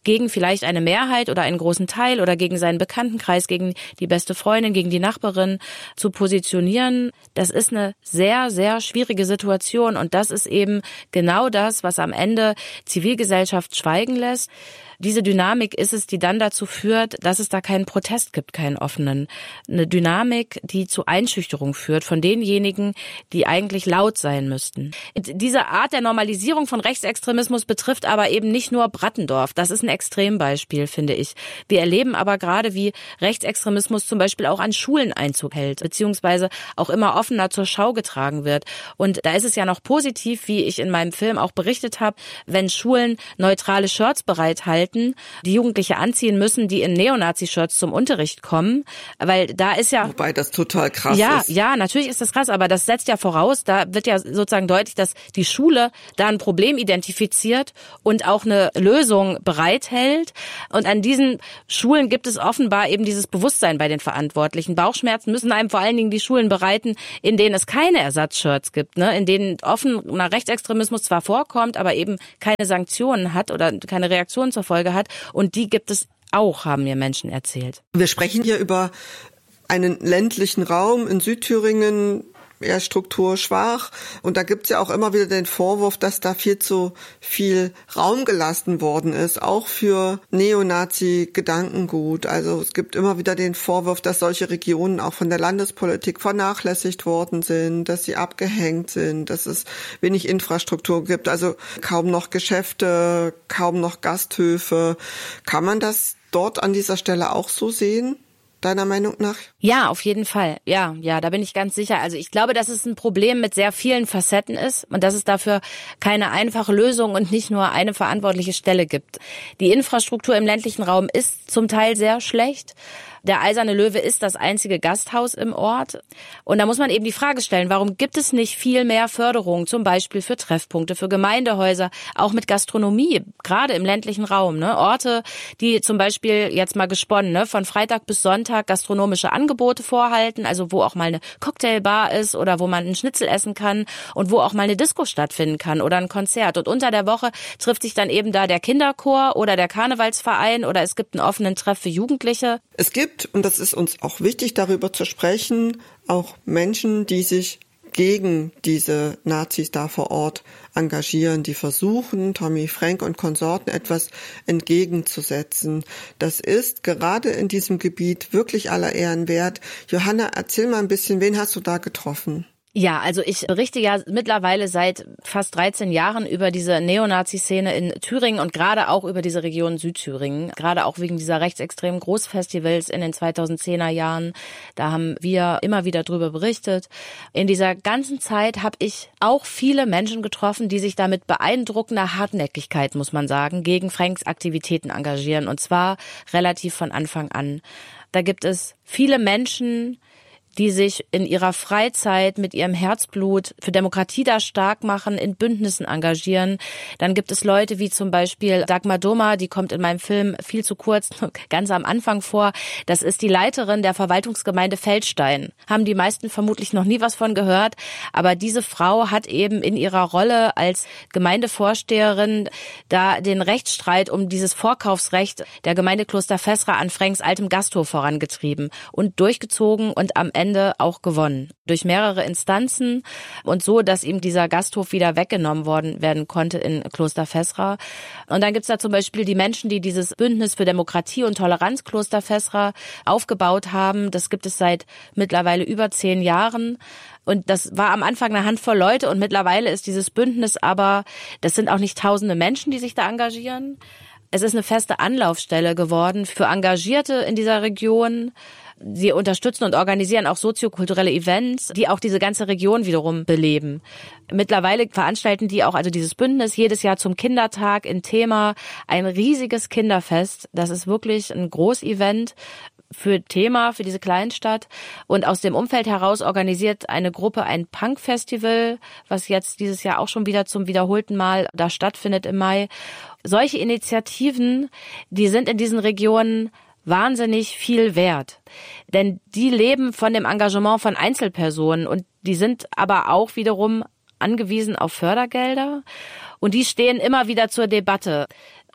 gegen vielleicht eine Mehrheit oder einen großen Teil oder gegen seinen Bekanntenkreis, gegen die beste Freundin, gegen die Nachbarin zu positionieren. Das ist eine sehr, sehr schwierige Situation und das ist eben genau das, was am Ende Zivilgesellschaft schweigen lässt. Diese Dynamik ist es, die dann dazu führt, dass es da keinen Protest gibt, keinen offenen. Eine Dynamik, die zu Einschüchterung führt von denjenigen, die eigentlich laut sein müssten. Diese Art der Normalisierung von Rechtsextremismus betrifft aber eben nicht nur Brattendorf. Das ist ein Extrembeispiel, finde ich. Wir erleben aber gerade, wie Rechtsextremismus zum Beispiel auch an Schulen Einzug hält, beziehungsweise auch immer offener zur Schau getragen wird. Und da ist es ja noch positiv, wie ich in meinem Film auch berichtet habe, wenn Schulen neutrale Shirts bereithalten, die Jugendliche anziehen müssen, die in Neonazi-Shirts zum Unterricht kommen, weil da ist ja... Wobei das total krass ist. Ja, natürlich ist das krass, aber das setzt ja voraus, da wird ja sozusagen deutlich, dass die Schule da ein Problem identifiziert und auch eine Lösung bereithält. Und an diesen Schulen gibt es offenbar eben dieses Bewusstsein bei den Verantwortlichen. Bauchschmerzen müssen einem vor allen Dingen die Schulen bereiten, in denen es keine Ersatzshirts gibt, ne? In denen offener Rechtsextremismus zwar vorkommt, aber eben keine Sanktionen hat oder keine Reaktion zur Folge hat. Und die gibt es auch, haben mir Menschen erzählt. Wir sprechen hier über einen ländlichen Raum in Südthüringen, eher strukturschwach. Und da gibt's ja auch immer wieder den Vorwurf, dass da viel zu viel Raum gelassen worden ist, auch für Neonazi-Gedankengut. Also es gibt immer wieder den Vorwurf, dass solche Regionen auch von der Landespolitik vernachlässigt worden sind, dass sie abgehängt sind, dass es wenig Infrastruktur gibt, also kaum noch Geschäfte, kaum noch Gasthöfe. Kann man das dort an dieser Stelle auch so sehen? Deiner Meinung nach? Ja, auf jeden Fall. Ja, da bin ich ganz sicher. Also ich glaube, dass es ein Problem mit sehr vielen Facetten ist und dass es dafür keine einfache Lösung und nicht nur eine verantwortliche Stelle gibt. Die Infrastruktur im ländlichen Raum ist zum Teil sehr schlecht. Der Eiserne Löwe ist das einzige Gasthaus im Ort. Und da muss man eben die Frage stellen, warum gibt es nicht viel mehr Förderung, zum Beispiel für Treffpunkte, für Gemeindehäuser, auch mit Gastronomie, gerade im ländlichen Raum, ne? Orte, die zum Beispiel jetzt mal gesponnen, ne? Von Freitag bis Sonntag gastronomische Angebote vorhalten, also wo auch mal eine Cocktailbar ist oder wo man einen Schnitzel essen kann und wo auch mal eine Disco stattfinden kann oder ein Konzert. Und unter der Woche trifft sich dann eben da der Kinderchor oder der Karnevalsverein oder es gibt einen offenen Treff für Jugendliche. Es gibt, und das ist uns auch wichtig, darüber zu sprechen, auch Menschen, die sich gegen diese Nazis da vor Ort engagieren, die versuchen, Tommy Frank und Konsorten etwas entgegenzusetzen. Das ist gerade in diesem Gebiet wirklich aller Ehren wert. Johanna, erzähl mal ein bisschen, wen hast du da getroffen? Ja, also ich berichte ja mittlerweile seit fast 13 Jahren über diese Neonazi-Szene in Thüringen und gerade auch über diese Region Südthüringen, gerade auch wegen dieser rechtsextremen Großfestivals in den 2010er Jahren. Da haben wir immer wieder drüber berichtet. In dieser ganzen Zeit habe ich auch viele Menschen getroffen, die sich da mit beeindruckender Hartnäckigkeit, muss man sagen, gegen Franks Aktivitäten engagieren und zwar relativ von Anfang an. Da gibt es viele Menschen, die sich in ihrer Freizeit mit ihrem Herzblut für Demokratie da stark machen, in Bündnissen engagieren. Dann gibt es Leute wie zum Beispiel Dagmar Dummer, die kommt in meinem Film viel zu kurz, ganz am Anfang vor. Das ist die Leiterin der Verwaltungsgemeinde Feldstein. Haben die meisten vermutlich noch nie was von gehört, aber diese Frau hat eben in ihrer Rolle als Gemeindevorsteherin da den Rechtsstreit um dieses Vorkaufsrecht der Gemeinde Kloster Fessra an Franks altem Gasthof vorangetrieben und durchgezogen und am Ende auch gewonnen. Durch mehrere Instanzen und so, dass ihm dieser Gasthof wieder weggenommen werden konnte in Kloster Fessra. Und dann gibt's da zum Beispiel die Menschen, die dieses Bündnis für Demokratie und Toleranz Kloster Fessra aufgebaut haben. Das gibt es seit mittlerweile über 10 Jahren. Und das war am Anfang eine Handvoll Leute und mittlerweile ist dieses Bündnis aber, das sind auch nicht tausende Menschen, die sich da engagieren. Es ist eine feste Anlaufstelle geworden für Engagierte in dieser Region. Sie unterstützen und organisieren auch soziokulturelle Events, die auch diese ganze Region wiederum beleben. Mittlerweile veranstalten die auch, also dieses Bündnis, jedes Jahr zum Kindertag in Thema ein riesiges Kinderfest. Das ist wirklich ein Großevent für Thema, für diese Kleinstadt. Und aus dem Umfeld heraus organisiert eine Gruppe ein Punk-Festival, was jetzt dieses Jahr auch schon wieder zum wiederholten Mal da stattfindet im Mai. Solche Initiativen, die sind in diesen Regionen wahnsinnig viel wert. Denn die leben von dem Engagement von Einzelpersonen und die sind aber auch wiederum angewiesen auf Fördergelder und die stehen immer wieder zur Debatte.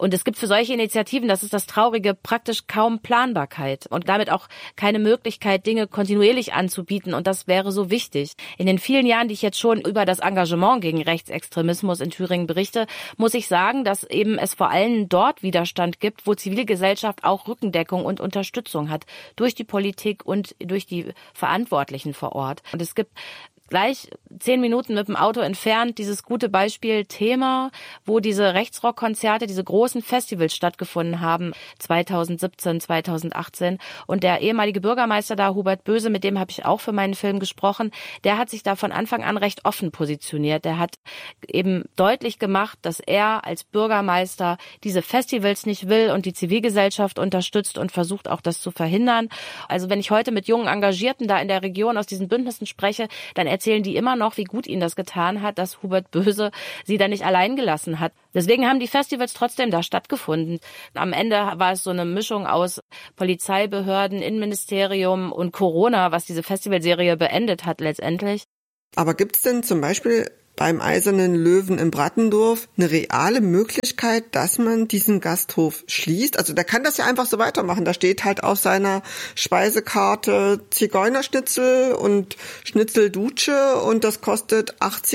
Und es gibt für solche Initiativen, das ist das Traurige, praktisch kaum Planbarkeit und damit auch keine Möglichkeit, Dinge kontinuierlich anzubieten. Und das wäre so wichtig. In den vielen Jahren, die ich jetzt schon über das Engagement gegen Rechtsextremismus in Thüringen berichte, muss ich sagen, dass eben es vor allem dort Widerstand gibt, wo Zivilgesellschaft auch Rückendeckung und Unterstützung hat durch die Politik und durch die Verantwortlichen vor Ort. Und es gibt gleich 10 Minuten mit dem Auto entfernt dieses gute Beispiel Thema, wo diese Rechtsrockkonzerte, diese großen Festivals stattgefunden haben, 2017, 2018. Und der ehemalige Bürgermeister da, Hubert Böse, mit dem habe ich auch für meinen Film gesprochen, der hat sich da von Anfang an recht offen positioniert. Der hat eben deutlich gemacht, dass er als Bürgermeister diese Festivals nicht will und die Zivilgesellschaft unterstützt und versucht auch das zu verhindern. Also wenn ich heute mit jungen Engagierten da in der Region aus diesen Bündnissen spreche, dann erzählen die immer noch, wie gut ihnen das getan hat, dass Hubert Böse sie da nicht allein gelassen hat. Deswegen haben die Festivals trotzdem da stattgefunden. Am Ende war es so eine Mischung aus Polizeibehörden, Innenministerium und Corona, was diese Festivalserie beendet hat letztendlich. Aber gibt's denn zum Beispiel beim Eisernen Löwen in Brattendorf eine reale Möglichkeit, dass man diesen Gasthof schließt? Also der kann das ja einfach so weitermachen. Da steht halt auf seiner Speisekarte Zigeunerschnitzel und Schnitzeldutsche und das kostet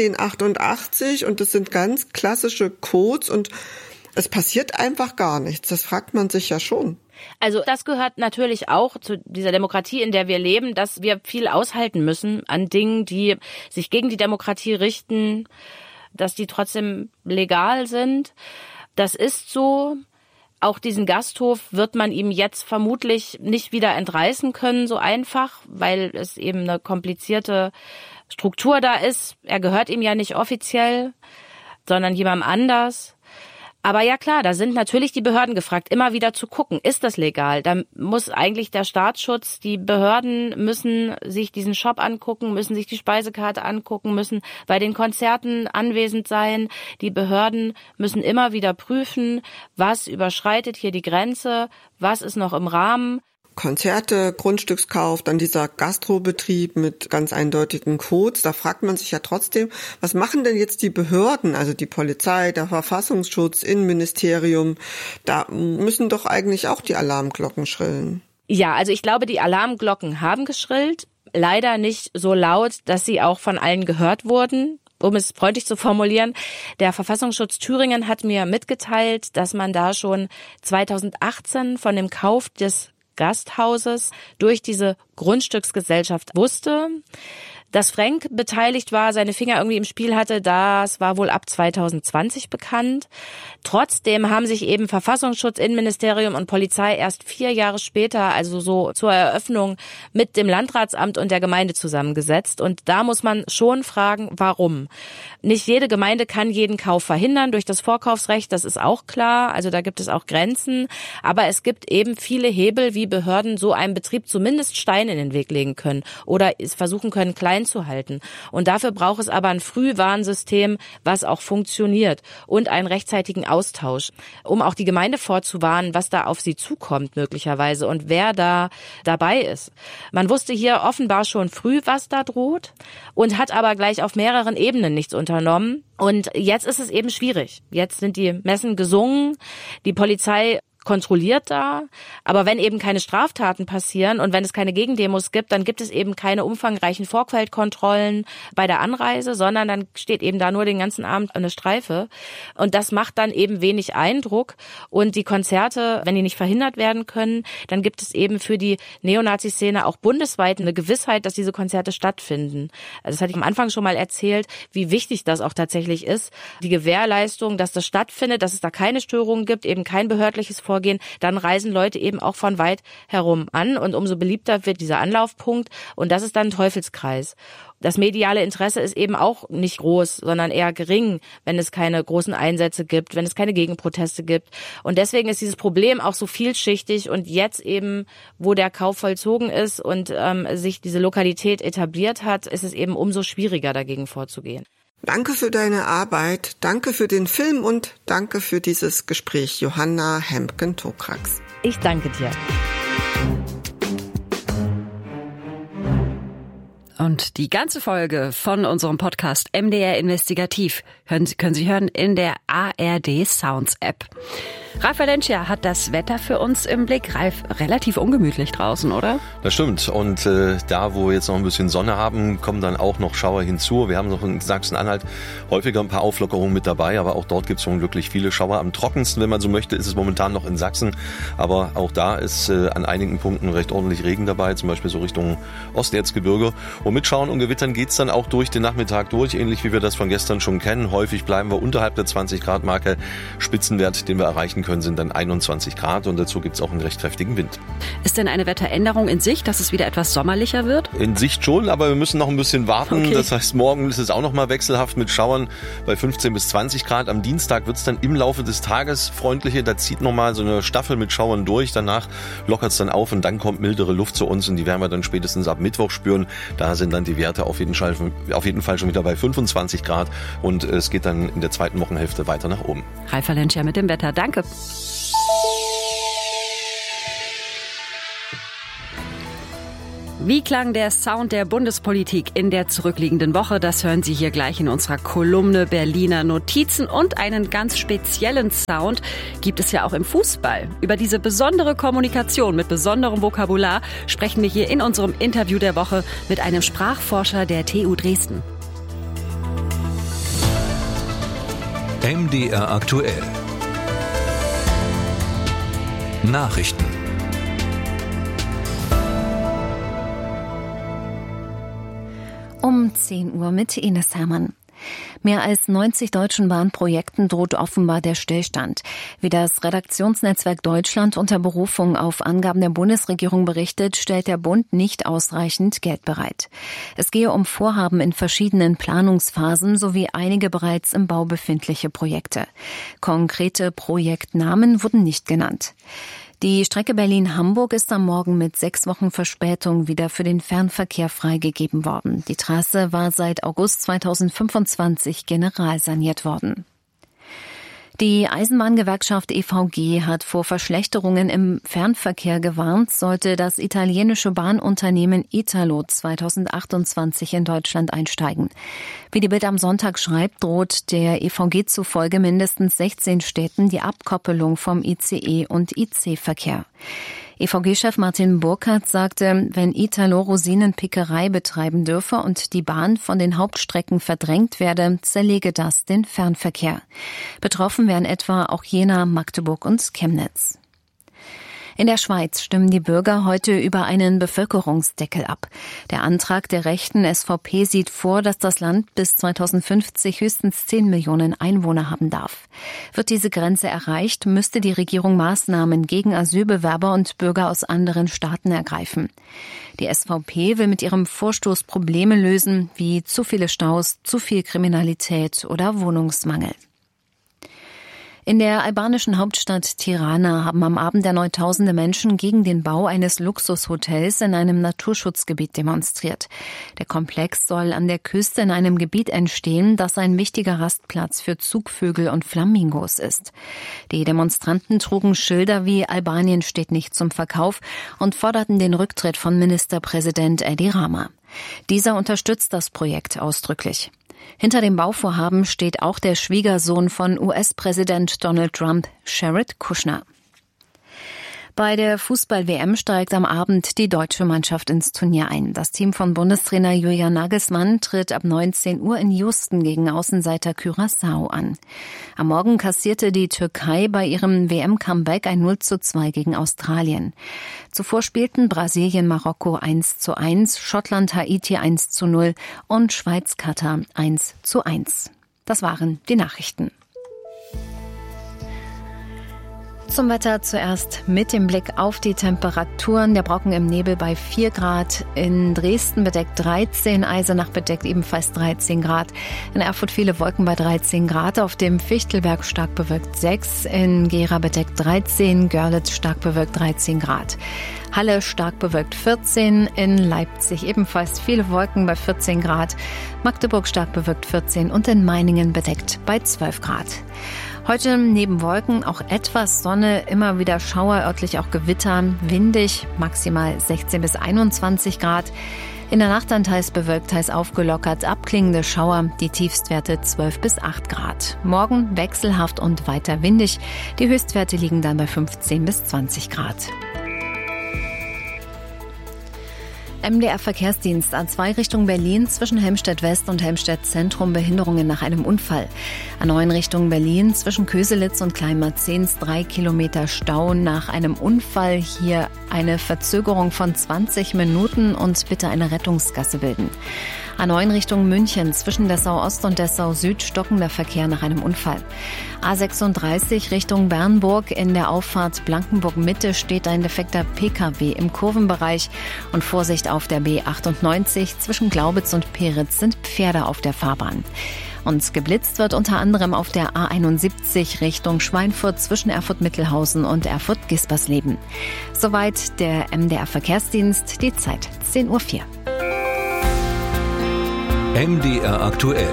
18,88 und das sind ganz klassische Codes und es passiert einfach gar nichts. Das fragt man sich ja schon. Also das gehört natürlich auch zu dieser Demokratie, in der wir leben, dass wir viel aushalten müssen an Dingen, die sich gegen die Demokratie richten, dass die trotzdem legal sind. Das ist so. Auch diesen Gasthof wird man ihm jetzt vermutlich nicht wieder entreißen können, so einfach, weil es eben eine komplizierte Struktur da ist. Er gehört ihm ja nicht offiziell, sondern jemandem anders. Aber ja klar, da sind natürlich die Behörden gefragt, immer wieder zu gucken, ist das legal? Da muss eigentlich der Staatsschutz, die Behörden müssen sich diesen Shop angucken, müssen sich die Speisekarte angucken, müssen bei den Konzerten anwesend sein. Die Behörden müssen immer wieder prüfen, was überschreitet hier die Grenze, was ist noch im Rahmen. Konzerte, Grundstückskauf, dann dieser Gastrobetrieb mit ganz eindeutigen Codes. Da fragt man sich ja trotzdem, was machen denn jetzt die Behörden, also die Polizei, der Verfassungsschutz, Innenministerium? Da müssen doch eigentlich auch die Alarmglocken schrillen. Ja, also ich glaube, die Alarmglocken haben geschrillt. Leider nicht so laut, dass sie auch von allen gehört wurden. Um es freundlich zu formulieren, der Verfassungsschutz Thüringen hat mir mitgeteilt, dass man da schon 2018 von dem Kauf des Gasthauses durch diese Grundstücksgesellschaft wusste. Dass Frank beteiligt war, seine Finger irgendwie im Spiel hatte, das war wohl ab 2020 bekannt. Trotzdem haben sich eben Verfassungsschutz, Innenministerium und Polizei erst 4 Jahre später, also so zur Eröffnung, mit dem Landratsamt und der Gemeinde zusammengesetzt. Und da muss man schon fragen, warum? Nicht jede Gemeinde kann jeden Kauf verhindern durch das Vorkaufsrecht, das ist auch klar. Also da gibt es auch Grenzen. Aber es gibt eben viele Hebel, wie Behörden so einem Betrieb zumindest Steine in den Weg legen können oder es versuchen können, klein zu halten. Und dafür braucht es aber ein Frühwarnsystem, was auch funktioniert und einen rechtzeitigen Austausch, um auch die Gemeinde vorzuwarnen, was da auf sie zukommt möglicherweise und wer da dabei ist. Man wusste hier offenbar schon früh, was da droht und hat aber gleich auf mehreren Ebenen nichts unternommen. Und jetzt ist es eben schwierig. Jetzt sind die Messen gesungen, die Polizei kontrolliert da, aber wenn eben keine Straftaten passieren und wenn es keine Gegendemos gibt, dann gibt es eben keine umfangreichen Vorfeldkontrollen bei der Anreise, sondern dann steht eben da nur den ganzen Abend eine Streife und das macht dann eben wenig Eindruck und die Konzerte, wenn die nicht verhindert werden können, dann gibt es eben für die Neonazi-Szene auch bundesweit eine Gewissheit, dass diese Konzerte stattfinden. Also das hatte ich am Anfang schon mal erzählt, wie wichtig das auch tatsächlich ist, die Gewährleistung, dass das stattfindet, dass es da keine Störungen gibt, eben kein behördliches Vorgehen, dann reisen Leute eben auch von weit herum an und umso beliebter wird dieser Anlaufpunkt und das ist dann ein Teufelskreis. Das mediale Interesse ist eben auch nicht groß, sondern eher gering, wenn es keine großen Einsätze gibt, wenn es keine Gegenproteste gibt. Und deswegen ist dieses Problem auch so vielschichtig und jetzt eben, wo der Kauf vollzogen ist und sich diese Lokalität etabliert hat, ist es eben umso schwieriger, dagegen vorzugehen. Danke für deine Arbeit, danke für den Film und danke für dieses Gespräch, Johanna Hemken-Tokrax. Ich danke dir. Und die ganze Folge von unserem Podcast MDR Investigativ können Sie hören in der ARD Sounds App. Ralf Valencia hat das Wetter für uns im Blick. Ralf, relativ ungemütlich draußen, oder? Das stimmt. Und da, wo wir jetzt noch ein bisschen Sonne haben, kommen dann auch noch Schauer hinzu. Wir haben noch in Sachsen-Anhalt häufiger ein paar Auflockerungen mit dabei, aber auch dort gibt es unglücklich viele Schauer. Am trockensten, wenn man so möchte, ist es momentan noch in Sachsen. Aber auch da ist an einigen Punkten recht ordentlich Regen dabei, zum Beispiel so Richtung Osterzgebirge. Und mit Schauern und Gewittern geht es dann auch durch den Nachmittag durch, ähnlich wie wir das von gestern schon kennen. Häufig bleiben wir unterhalb der 20-Grad-Marke. Spitzenwert, den wir erreichen können, sind dann 21 Grad und dazu gibt es auch einen recht kräftigen Wind. Ist denn eine Wetteränderung in Sicht, dass es wieder etwas sommerlicher wird? In Sicht schon, aber wir müssen noch ein bisschen warten. Okay. Das heißt, morgen ist es auch noch mal wechselhaft mit Schauern bei 15 bis 20 Grad. Am Dienstag wird es dann im Laufe des Tages freundlicher. Da zieht noch mal so eine Staffel mit Schauern durch. Danach lockert es dann auf und dann kommt mildere Luft zu uns und die werden wir dann spätestens ab Mittwoch spüren. Da sind dann die Werte auf jeden Fall schon wieder bei 25 Grad und es geht dann in der zweiten Wochenhälfte weiter nach oben. Ralf Valencia mit dem Wetter. Danke. Wie klang der Sound der Bundespolitik in der zurückliegenden Woche? Das hören Sie hier gleich in unserer Kolumne Berliner Notizen. Und einen ganz speziellen Sound gibt es ja auch im Fußball. Über diese besondere Kommunikation mit besonderem Vokabular sprechen wir hier in unserem Interview der Woche mit einem Sprachforscher der TU Dresden. MDR aktuell. Nachrichten. Um 10 Uhr mit Ines Hermann. Mehr als 90 deutschen Bahnprojekten droht offenbar der Stillstand. Wie das Redaktionsnetzwerk Deutschland unter Berufung auf Angaben der Bundesregierung berichtet, stellt der Bund nicht ausreichend Geld bereit. Es gehe um Vorhaben in verschiedenen Planungsphasen sowie einige bereits im Bau befindliche Projekte. Konkrete Projektnamen wurden nicht genannt. Die Strecke Berlin-Hamburg ist am Morgen mit 6 Wochen Verspätung wieder für den Fernverkehr freigegeben worden. Die Trasse war seit August 2025 generalsaniert worden. Die Eisenbahngewerkschaft EVG hat vor Verschlechterungen im Fernverkehr gewarnt, sollte das italienische Bahnunternehmen Italo 2028 in Deutschland einsteigen. Wie die Bild am Sonntag schreibt, droht der EVG zufolge mindestens 16 Städten die Abkoppelung vom ICE- und IC-Verkehr. EVG-Chef Martin Burkhardt sagte, wenn Italo Rosinenpickerei betreiben dürfe und die Bahn von den Hauptstrecken verdrängt werde, zerlege das den Fernverkehr. Betroffen wären etwa auch Jena, Magdeburg und Chemnitz. In der Schweiz stimmen die Bürger heute über einen Bevölkerungsdeckel ab. Der Antrag der rechten SVP sieht vor, dass das Land bis 2050 höchstens 10 Millionen Einwohner haben darf. Wird diese Grenze erreicht, müsste die Regierung Maßnahmen gegen Asylbewerber und Bürger aus anderen Staaten ergreifen. Die SVP will mit ihrem Vorstoß Probleme lösen, wie zu viele Staus, zu viel Kriminalität oder Wohnungsmangel. In der albanischen Hauptstadt Tirana haben am Abend erneut tausende Menschen gegen den Bau eines Luxushotels in einem Naturschutzgebiet demonstriert. Der Komplex soll an der Küste in einem Gebiet entstehen, das ein wichtiger Rastplatz für Zugvögel und Flamingos ist. Die Demonstranten trugen Schilder wie Albanien steht nicht zum Verkauf und forderten den Rücktritt von Ministerpräsident Edi Rama. Dieser unterstützt das Projekt ausdrücklich. Hinter dem Bauvorhaben steht auch der Schwiegersohn von US-Präsident Donald Trump, Jared Kushner. Bei der Fußball-WM steigt am Abend die deutsche Mannschaft ins Turnier ein. Das Team von Bundestrainer Julian Nagelsmann tritt ab 19 Uhr in Houston gegen Außenseiter Curaçao an. Am Morgen kassierte die Türkei bei ihrem WM-Comeback ein 0:2 gegen Australien. Zuvor spielten Brasilien Marokko 1:1, Schottland Haiti 1:0 und Schweiz Katar 1:1. Das waren die Nachrichten. Zum Wetter zuerst mit dem Blick auf die Temperaturen. Der Brocken im Nebel bei 4 Grad, in Dresden bedeckt 13, Eisenach bedeckt ebenfalls 13 Grad, in Erfurt viele Wolken bei 13 Grad, auf dem Fichtelberg stark bewölkt 6, in Gera bedeckt 13, Görlitz stark bewölkt 13 Grad. Halle stark bewölkt 14, in Leipzig ebenfalls viele Wolken bei 14 Grad, Magdeburg stark bewölkt 14 und in Meiningen bedeckt bei 12 Grad. Heute neben Wolken auch etwas Sonne, immer wieder Schauer, örtlich auch Gewitter, windig, maximal 16 bis 21 Grad. In der Nacht dann teils bewölkt, teils aufgelockert, abklingende Schauer, die Tiefstwerte 12 bis 8 Grad. Morgen wechselhaft und weiter windig. Die Höchstwerte liegen dann bei 15 bis 20 Grad. MDR Verkehrsdienst A2 Richtung Berlin zwischen Helmstedt West und Helmstedt Zentrum Behinderungen nach einem Unfall. A9 Richtung Berlin zwischen Köselitz und Kleinmarzens 3 Kilometer Stau nach einem Unfall. Hier eine Verzögerung von 20 Minuten und bitte eine Rettungsgasse bilden. A9 Richtung München zwischen Dessau Ost und Dessau Süd stockender Verkehr nach einem Unfall. A36 Richtung Bernburg in der Auffahrt Blankenburg Mitte steht ein defekter PKW im Kurvenbereich und Vorsicht auf der B98 zwischen Glaubitz und Peritz sind Pferde auf der Fahrbahn. Und geblitzt wird unter anderem auf der A71 Richtung Schweinfurt zwischen Erfurt-Mittelhausen und Erfurt-Gispersleben. Soweit der MDR Verkehrsdienst, die Zeit 10:04 Uhr. MDR aktuell.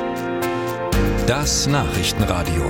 Das Nachrichtenradio.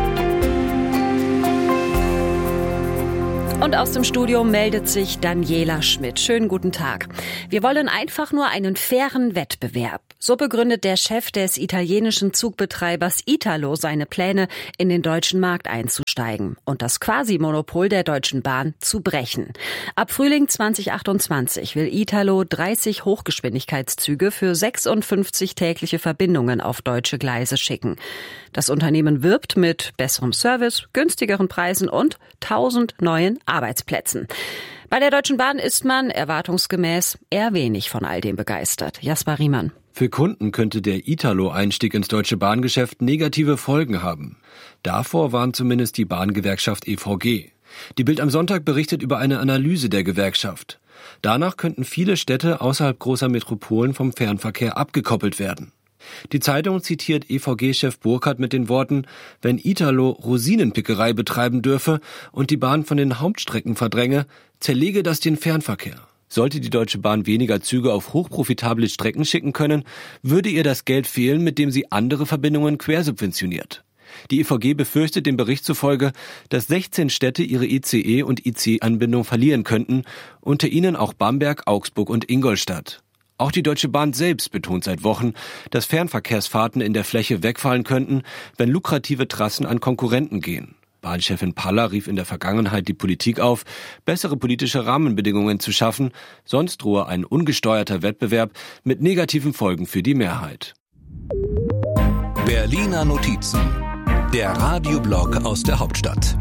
Und aus dem Studio meldet sich Daniela Schmidt. Schönen guten Tag. Wir wollen einfach nur einen fairen Wettbewerb. So begründet der Chef des italienischen Zugbetreibers Italo seine Pläne, in den deutschen Markt einzusteigen und das Quasi-Monopol der Deutschen Bahn zu brechen. Ab Frühling 2028 will Italo 30 Hochgeschwindigkeitszüge für 56 tägliche Verbindungen auf deutsche Gleise schicken. Das Unternehmen wirbt mit besserem Service, günstigeren Preisen und 1000 neuen Arbeitsplätzen. Bei der Deutschen Bahn ist man erwartungsgemäß eher wenig von all dem begeistert. Jasper Riemann. Für Kunden könnte der Italo-Einstieg ins deutsche Bahngeschäft negative Folgen haben. Davor warnt zumindest die Bahngewerkschaft EVG. Die Bild am Sonntag berichtet über eine Analyse der Gewerkschaft. Danach könnten viele Städte außerhalb großer Metropolen vom Fernverkehr abgekoppelt werden. Die Zeitung zitiert EVG-Chef Burkhardt mit den Worten: Wenn Italo Rosinenpickerei betreiben dürfe und die Bahn von den Hauptstrecken verdränge, zerlege das den Fernverkehr. Sollte die Deutsche Bahn weniger Züge auf hochprofitable Strecken schicken können, würde ihr das Geld fehlen, mit dem sie andere Verbindungen quersubventioniert. Die EVG befürchtet dem Bericht zufolge, dass 16 Städte ihre ICE- und IC-Anbindung verlieren könnten, unter ihnen auch Bamberg, Augsburg und Ingolstadt. Auch die Deutsche Bahn selbst betont seit Wochen, dass Fernverkehrsfahrten in der Fläche wegfallen könnten, wenn lukrative Trassen an Konkurrenten gehen. Bahnchefin Paller rief in der Vergangenheit die Politik auf, bessere politische Rahmenbedingungen zu schaffen, sonst drohe ein ungesteuerter Wettbewerb mit negativen Folgen für die Mehrheit. Berliner Notizen, der Radioblog aus der Hauptstadt.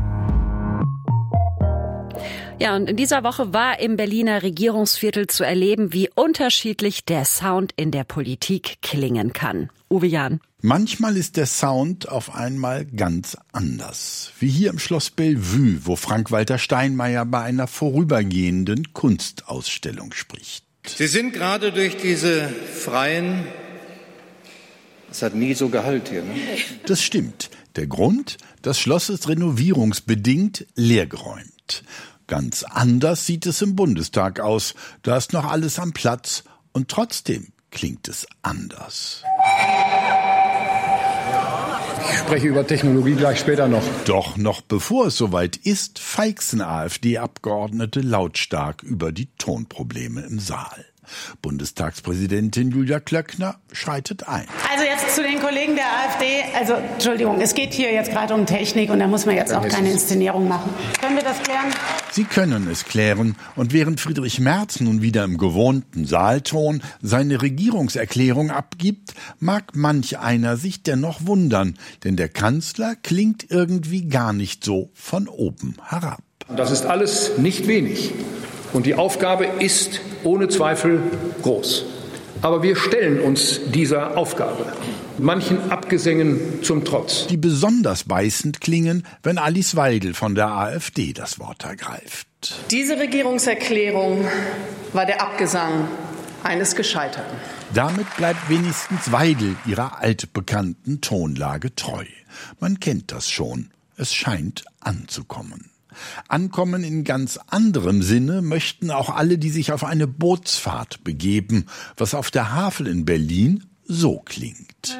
Ja, und in dieser Woche war im Berliner Regierungsviertel zu erleben, wie unterschiedlich der Sound in der Politik klingen kann. Uwe Jahn. Manchmal ist der Sound auf einmal ganz anders. Wie hier im Schloss Bellevue, wo Frank-Walter Steinmeier bei einer vorübergehenden Kunstausstellung spricht. Sie sind gerade durch diese freien... Es hat nie so Gehalt hier, ne? Das stimmt. Der Grund? Das Schloss ist renovierungsbedingt leergeräumt. Ganz anders sieht es im Bundestag aus. Da ist noch alles am Platz und trotzdem klingt es anders. Ich spreche über Technologie gleich später noch. Doch noch bevor es soweit ist, feixen AfD-Abgeordnete lautstark über die Tonprobleme im Saal. Bundestagspräsidentin Julia Klöckner schreitet ein. Also jetzt zu den Kollegen der AfD. Also Entschuldigung, es geht hier jetzt gerade um Technik und da muss man jetzt auch keine Inszenierung machen. Können wir das klären? Sie können es klären. Und während Friedrich Merz nun wieder im gewohnten Saalton seine Regierungserklärung abgibt, mag manch einer sich dennoch wundern. Denn der Kanzler klingt irgendwie gar nicht so von oben herab. Das ist alles nicht wenig. Und die Aufgabe ist ohne Zweifel groß. Aber wir stellen uns dieser Aufgabe, manchen Abgesängen zum Trotz. Die besonders beißend klingen, wenn Alice Weidel von der AfD das Wort ergreift. Diese Regierungserklärung war der Abgesang eines Gescheiterten. Damit bleibt wenigstens Weidel ihrer altbekannten Tonlage treu. Man kennt das schon. Es scheint anzukommen. Ankommen in ganz anderem Sinne möchten auch alle, die sich auf eine Bootsfahrt begeben, was auf der Havel in Berlin so klingt.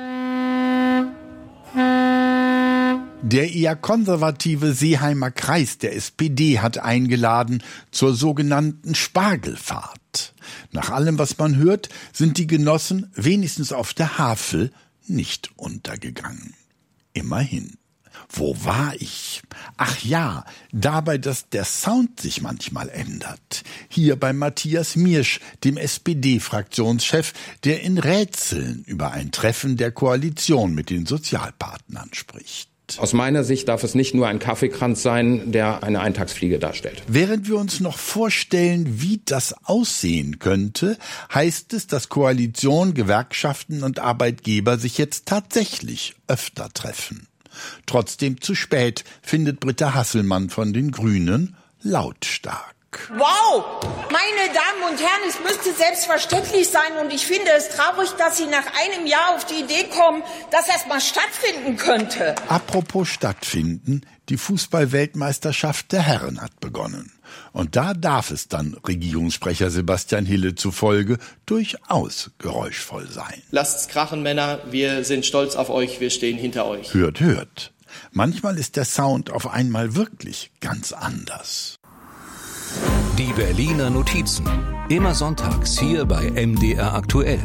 Der eher konservative Seeheimer Kreis der SPD hat eingeladen zur sogenannten Spargelfahrt. hat. Nach allem, was man hört, sind die Genossen wenigstens auf der Havel nicht untergegangen. Immerhin. Wo war ich? Ach ja, dabei, dass der Sound sich manchmal ändert. Hier bei Matthias Miersch, dem SPD-Fraktionschef, der in Rätseln über ein Treffen der Koalition mit den Sozialpartnern spricht. Aus meiner Sicht darf es nicht nur ein Kaffeekranz sein, der eine Eintagsfliege darstellt. Während wir uns noch vorstellen, wie das aussehen könnte, heißt es, dass Koalition, Gewerkschaften und Arbeitgeber sich jetzt tatsächlich öfter treffen. Trotzdem zu spät, findet Britta Hasselmann von den Grünen lautstark. Wow, meine Damen und Herren, es müsste selbstverständlich sein und ich finde es traurig, dass Sie nach einem Jahr auf die Idee kommen, dass das mal stattfinden könnte. Apropos stattfinden, die Fußball-Weltmeisterschaft der Herren hat begonnen. Und da darf es dann Regierungssprecher Sebastian Hille zufolge durchaus geräuschvoll sein. Lasst's krachen, Männer, wir sind stolz auf euch, wir stehen hinter euch. Hört, hört. Manchmal ist der Sound auf einmal wirklich ganz anders. Die Berliner Notizen. Immer sonntags hier bei MDR aktuell.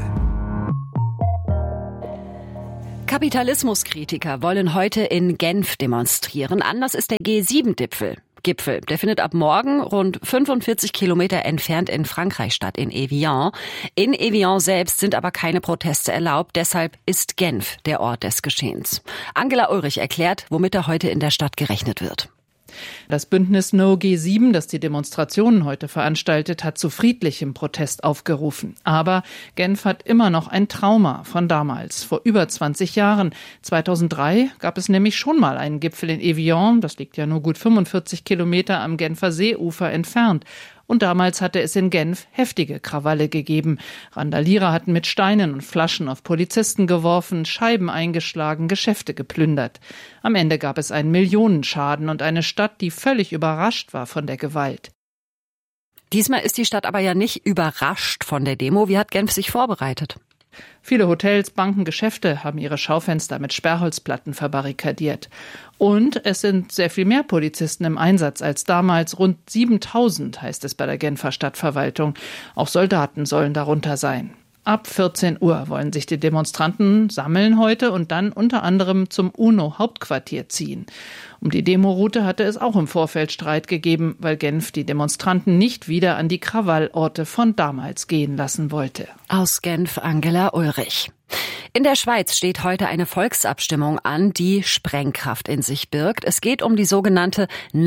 Kapitalismuskritiker wollen heute in Genf demonstrieren. Anders ist der G7-Gipfel. Der findet ab morgen rund 45 Kilometer entfernt in Frankreich statt, in Evian. In Evian selbst sind aber keine Proteste erlaubt, deshalb ist Genf der Ort des Geschehens. Angela Ulrich erklärt, womit da heute in der Stadt gerechnet wird. Das Bündnis No G7, das die Demonstrationen heute veranstaltet, hat zu friedlichem Protest aufgerufen. Aber Genf hat immer noch ein Trauma von damals, vor über 20 Jahren. 2003 gab es nämlich schon mal einen Gipfel in Evian, das liegt ja nur gut 45 Kilometer am Genfer Seeufer entfernt. Und damals hatte es in Genf heftige Krawalle gegeben. Randalierer hatten mit Steinen und Flaschen auf Polizisten geworfen, Scheiben eingeschlagen, Geschäfte geplündert. Am Ende gab es einen Millionenschaden und eine Stadt, die völlig überrascht war von der Gewalt. Diesmal ist die Stadt aber ja nicht überrascht von der Demo. Wie hat Genf sich vorbereitet? Viele Hotels, Banken, Geschäfte haben ihre Schaufenster mit Sperrholzplatten verbarrikadiert. Und es sind sehr viel mehr Polizisten im Einsatz als damals. Rund 7.000 heißt es bei der Genfer Stadtverwaltung. Auch Soldaten sollen darunter sein. Ab 14 Uhr wollen sich die Demonstranten sammeln heute und dann unter anderem zum UNO-Hauptquartier ziehen. Um die Demoroute hatte es auch im Vorfeld Streit gegeben, weil Genf die Demonstranten nicht wieder an die Krawallorte von damals gehen lassen wollte. Aus Genf Angela Ulrich. In der Schweiz steht heute eine Volksabstimmung an, die Sprengkraft in sich birgt. Es geht um die sogenannte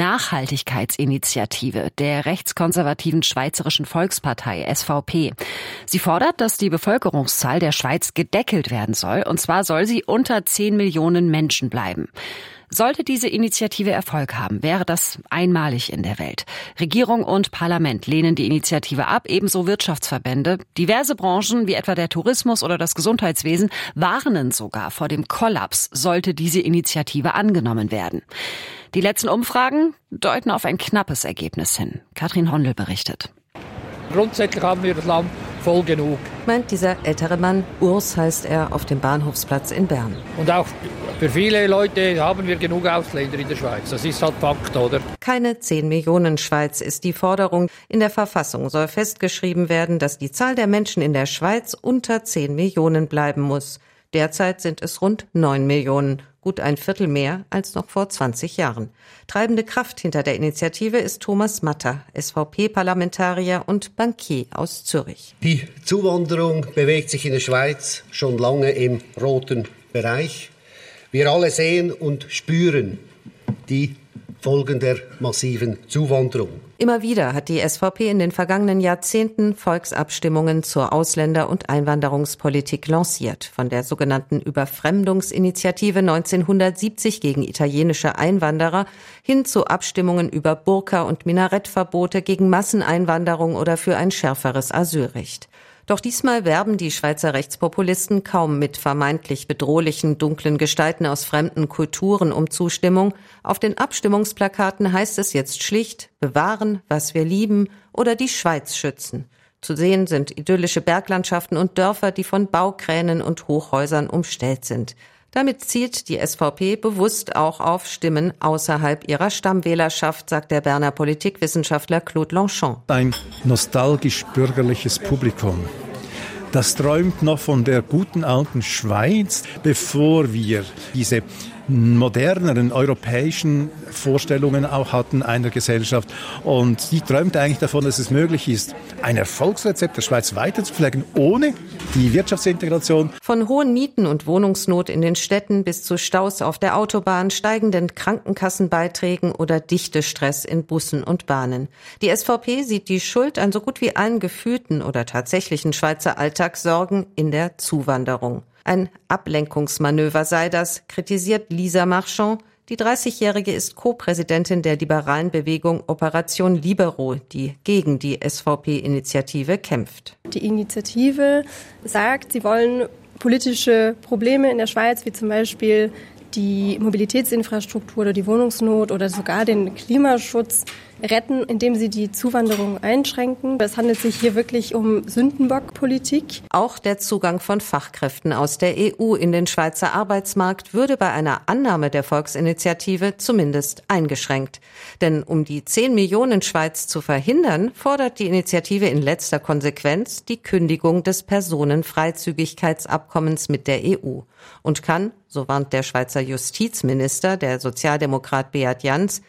Nachhaltigkeitsinitiative der rechtskonservativen Schweizerischen Volkspartei SVP. Sie fordert, dass die Bevölkerungszahl der Schweiz gedeckelt werden soll, und zwar soll sie unter 10 Millionen Menschen bleiben. Sollte diese Initiative Erfolg haben, wäre das einmalig in der Welt. Regierung und Parlament lehnen die Initiative ab, ebenso Wirtschaftsverbände. Diverse Branchen, wie etwa der Tourismus oder das Gesundheitswesen, warnen sogar vor dem Kollaps, sollte diese Initiative angenommen werden. Die letzten Umfragen deuten auf ein knappes Ergebnis hin. Katrin Hondel berichtet. Grundsätzlich haben wir das Land voll genug, meint dieser ältere Mann. Urs heißt er, auf dem Bahnhofsplatz in Bern. Und auch für viele Leute haben wir genug Ausländer in der Schweiz. Das ist halt Fakt, oder? Keine 10 Millionen Schweiz ist die Forderung. In der Verfassung soll festgeschrieben werden, dass die Zahl der Menschen in der Schweiz unter 10 Millionen bleiben muss. Derzeit sind es rund 9 Millionen, gut ein Viertel mehr als noch vor 20 Jahren. Treibende Kraft hinter der Initiative ist Thomas Matter, SVP-Parlamentarier und Bankier aus Zürich. Die Zuwanderung bewegt sich in der Schweiz schon lange im roten Bereich. Wir alle sehen und spüren die Folgen der massiven Zuwanderung. Immer wieder hat die SVP in den vergangenen Jahrzehnten Volksabstimmungen zur Ausländer- und Einwanderungspolitik lanciert. Von der sogenannten Überfremdungsinitiative 1970 gegen italienische Einwanderer hin zu Abstimmungen über Burka- und Minarettverbote gegen Masseneinwanderung oder für ein schärferes Asylrecht. Doch diesmal werben die Schweizer Rechtspopulisten kaum mit vermeintlich bedrohlichen, dunklen Gestalten aus fremden Kulturen um Zustimmung. Auf den Abstimmungsplakaten heißt es jetzt schlicht: bewahren, was wir lieben oder die Schweiz schützen. Zu sehen sind idyllische Berglandschaften und Dörfer, die von Baukränen und Hochhäusern umstellt sind. Damit zielt die SVP bewusst auch auf Stimmen außerhalb ihrer Stammwählerschaft, sagt der Berner Politikwissenschaftler Claude Lanchon. Ein nostalgisch-bürgerliches Publikum. Das träumt noch von der guten alten Schweiz, bevor wir diese moderneren europäischen Vorstellungen auch hatten einer Gesellschaft. Und die träumt eigentlich davon, dass es möglich ist, ein Erfolgsrezept der Schweiz weiterzupflegen, ohne die Wirtschaftsintegration. Von hohen Mieten und Wohnungsnot in den Städten bis zu Staus auf der Autobahn, steigenden Krankenkassenbeiträgen oder Dichtestress in Bussen und Bahnen. Die SVP sieht die Schuld an so gut wie allen gefühlten oder tatsächlichen Schweizer Alltagssorgen in der Zuwanderung. Ein Ablenkungsmanöver sei das, kritisiert Lisa Marchand. Die 30-Jährige ist Co-Präsidentin der liberalen Bewegung Operation Libero, die gegen die SVP-Initiative kämpft. Die Initiative sagt, sie wollen politische Probleme in der Schweiz, wie zum Beispiel die Mobilitätsinfrastruktur oder die Wohnungsnot oder sogar den Klimaschutz retten, indem sie die Zuwanderung einschränken. Es handelt sich hier wirklich um Sündenbockpolitik. Auch der Zugang von Fachkräften aus der EU in den Schweizer Arbeitsmarkt würde bei einer Annahme der Volksinitiative zumindest eingeschränkt. Denn um die 10 Millionen Schweiz zu verhindern, fordert die Initiative in letzter Konsequenz die Kündigung des Personenfreizügigkeitsabkommens mit der EU und kann, so warnt der Schweizer Justizminister, der Sozialdemokrat Beat Jans,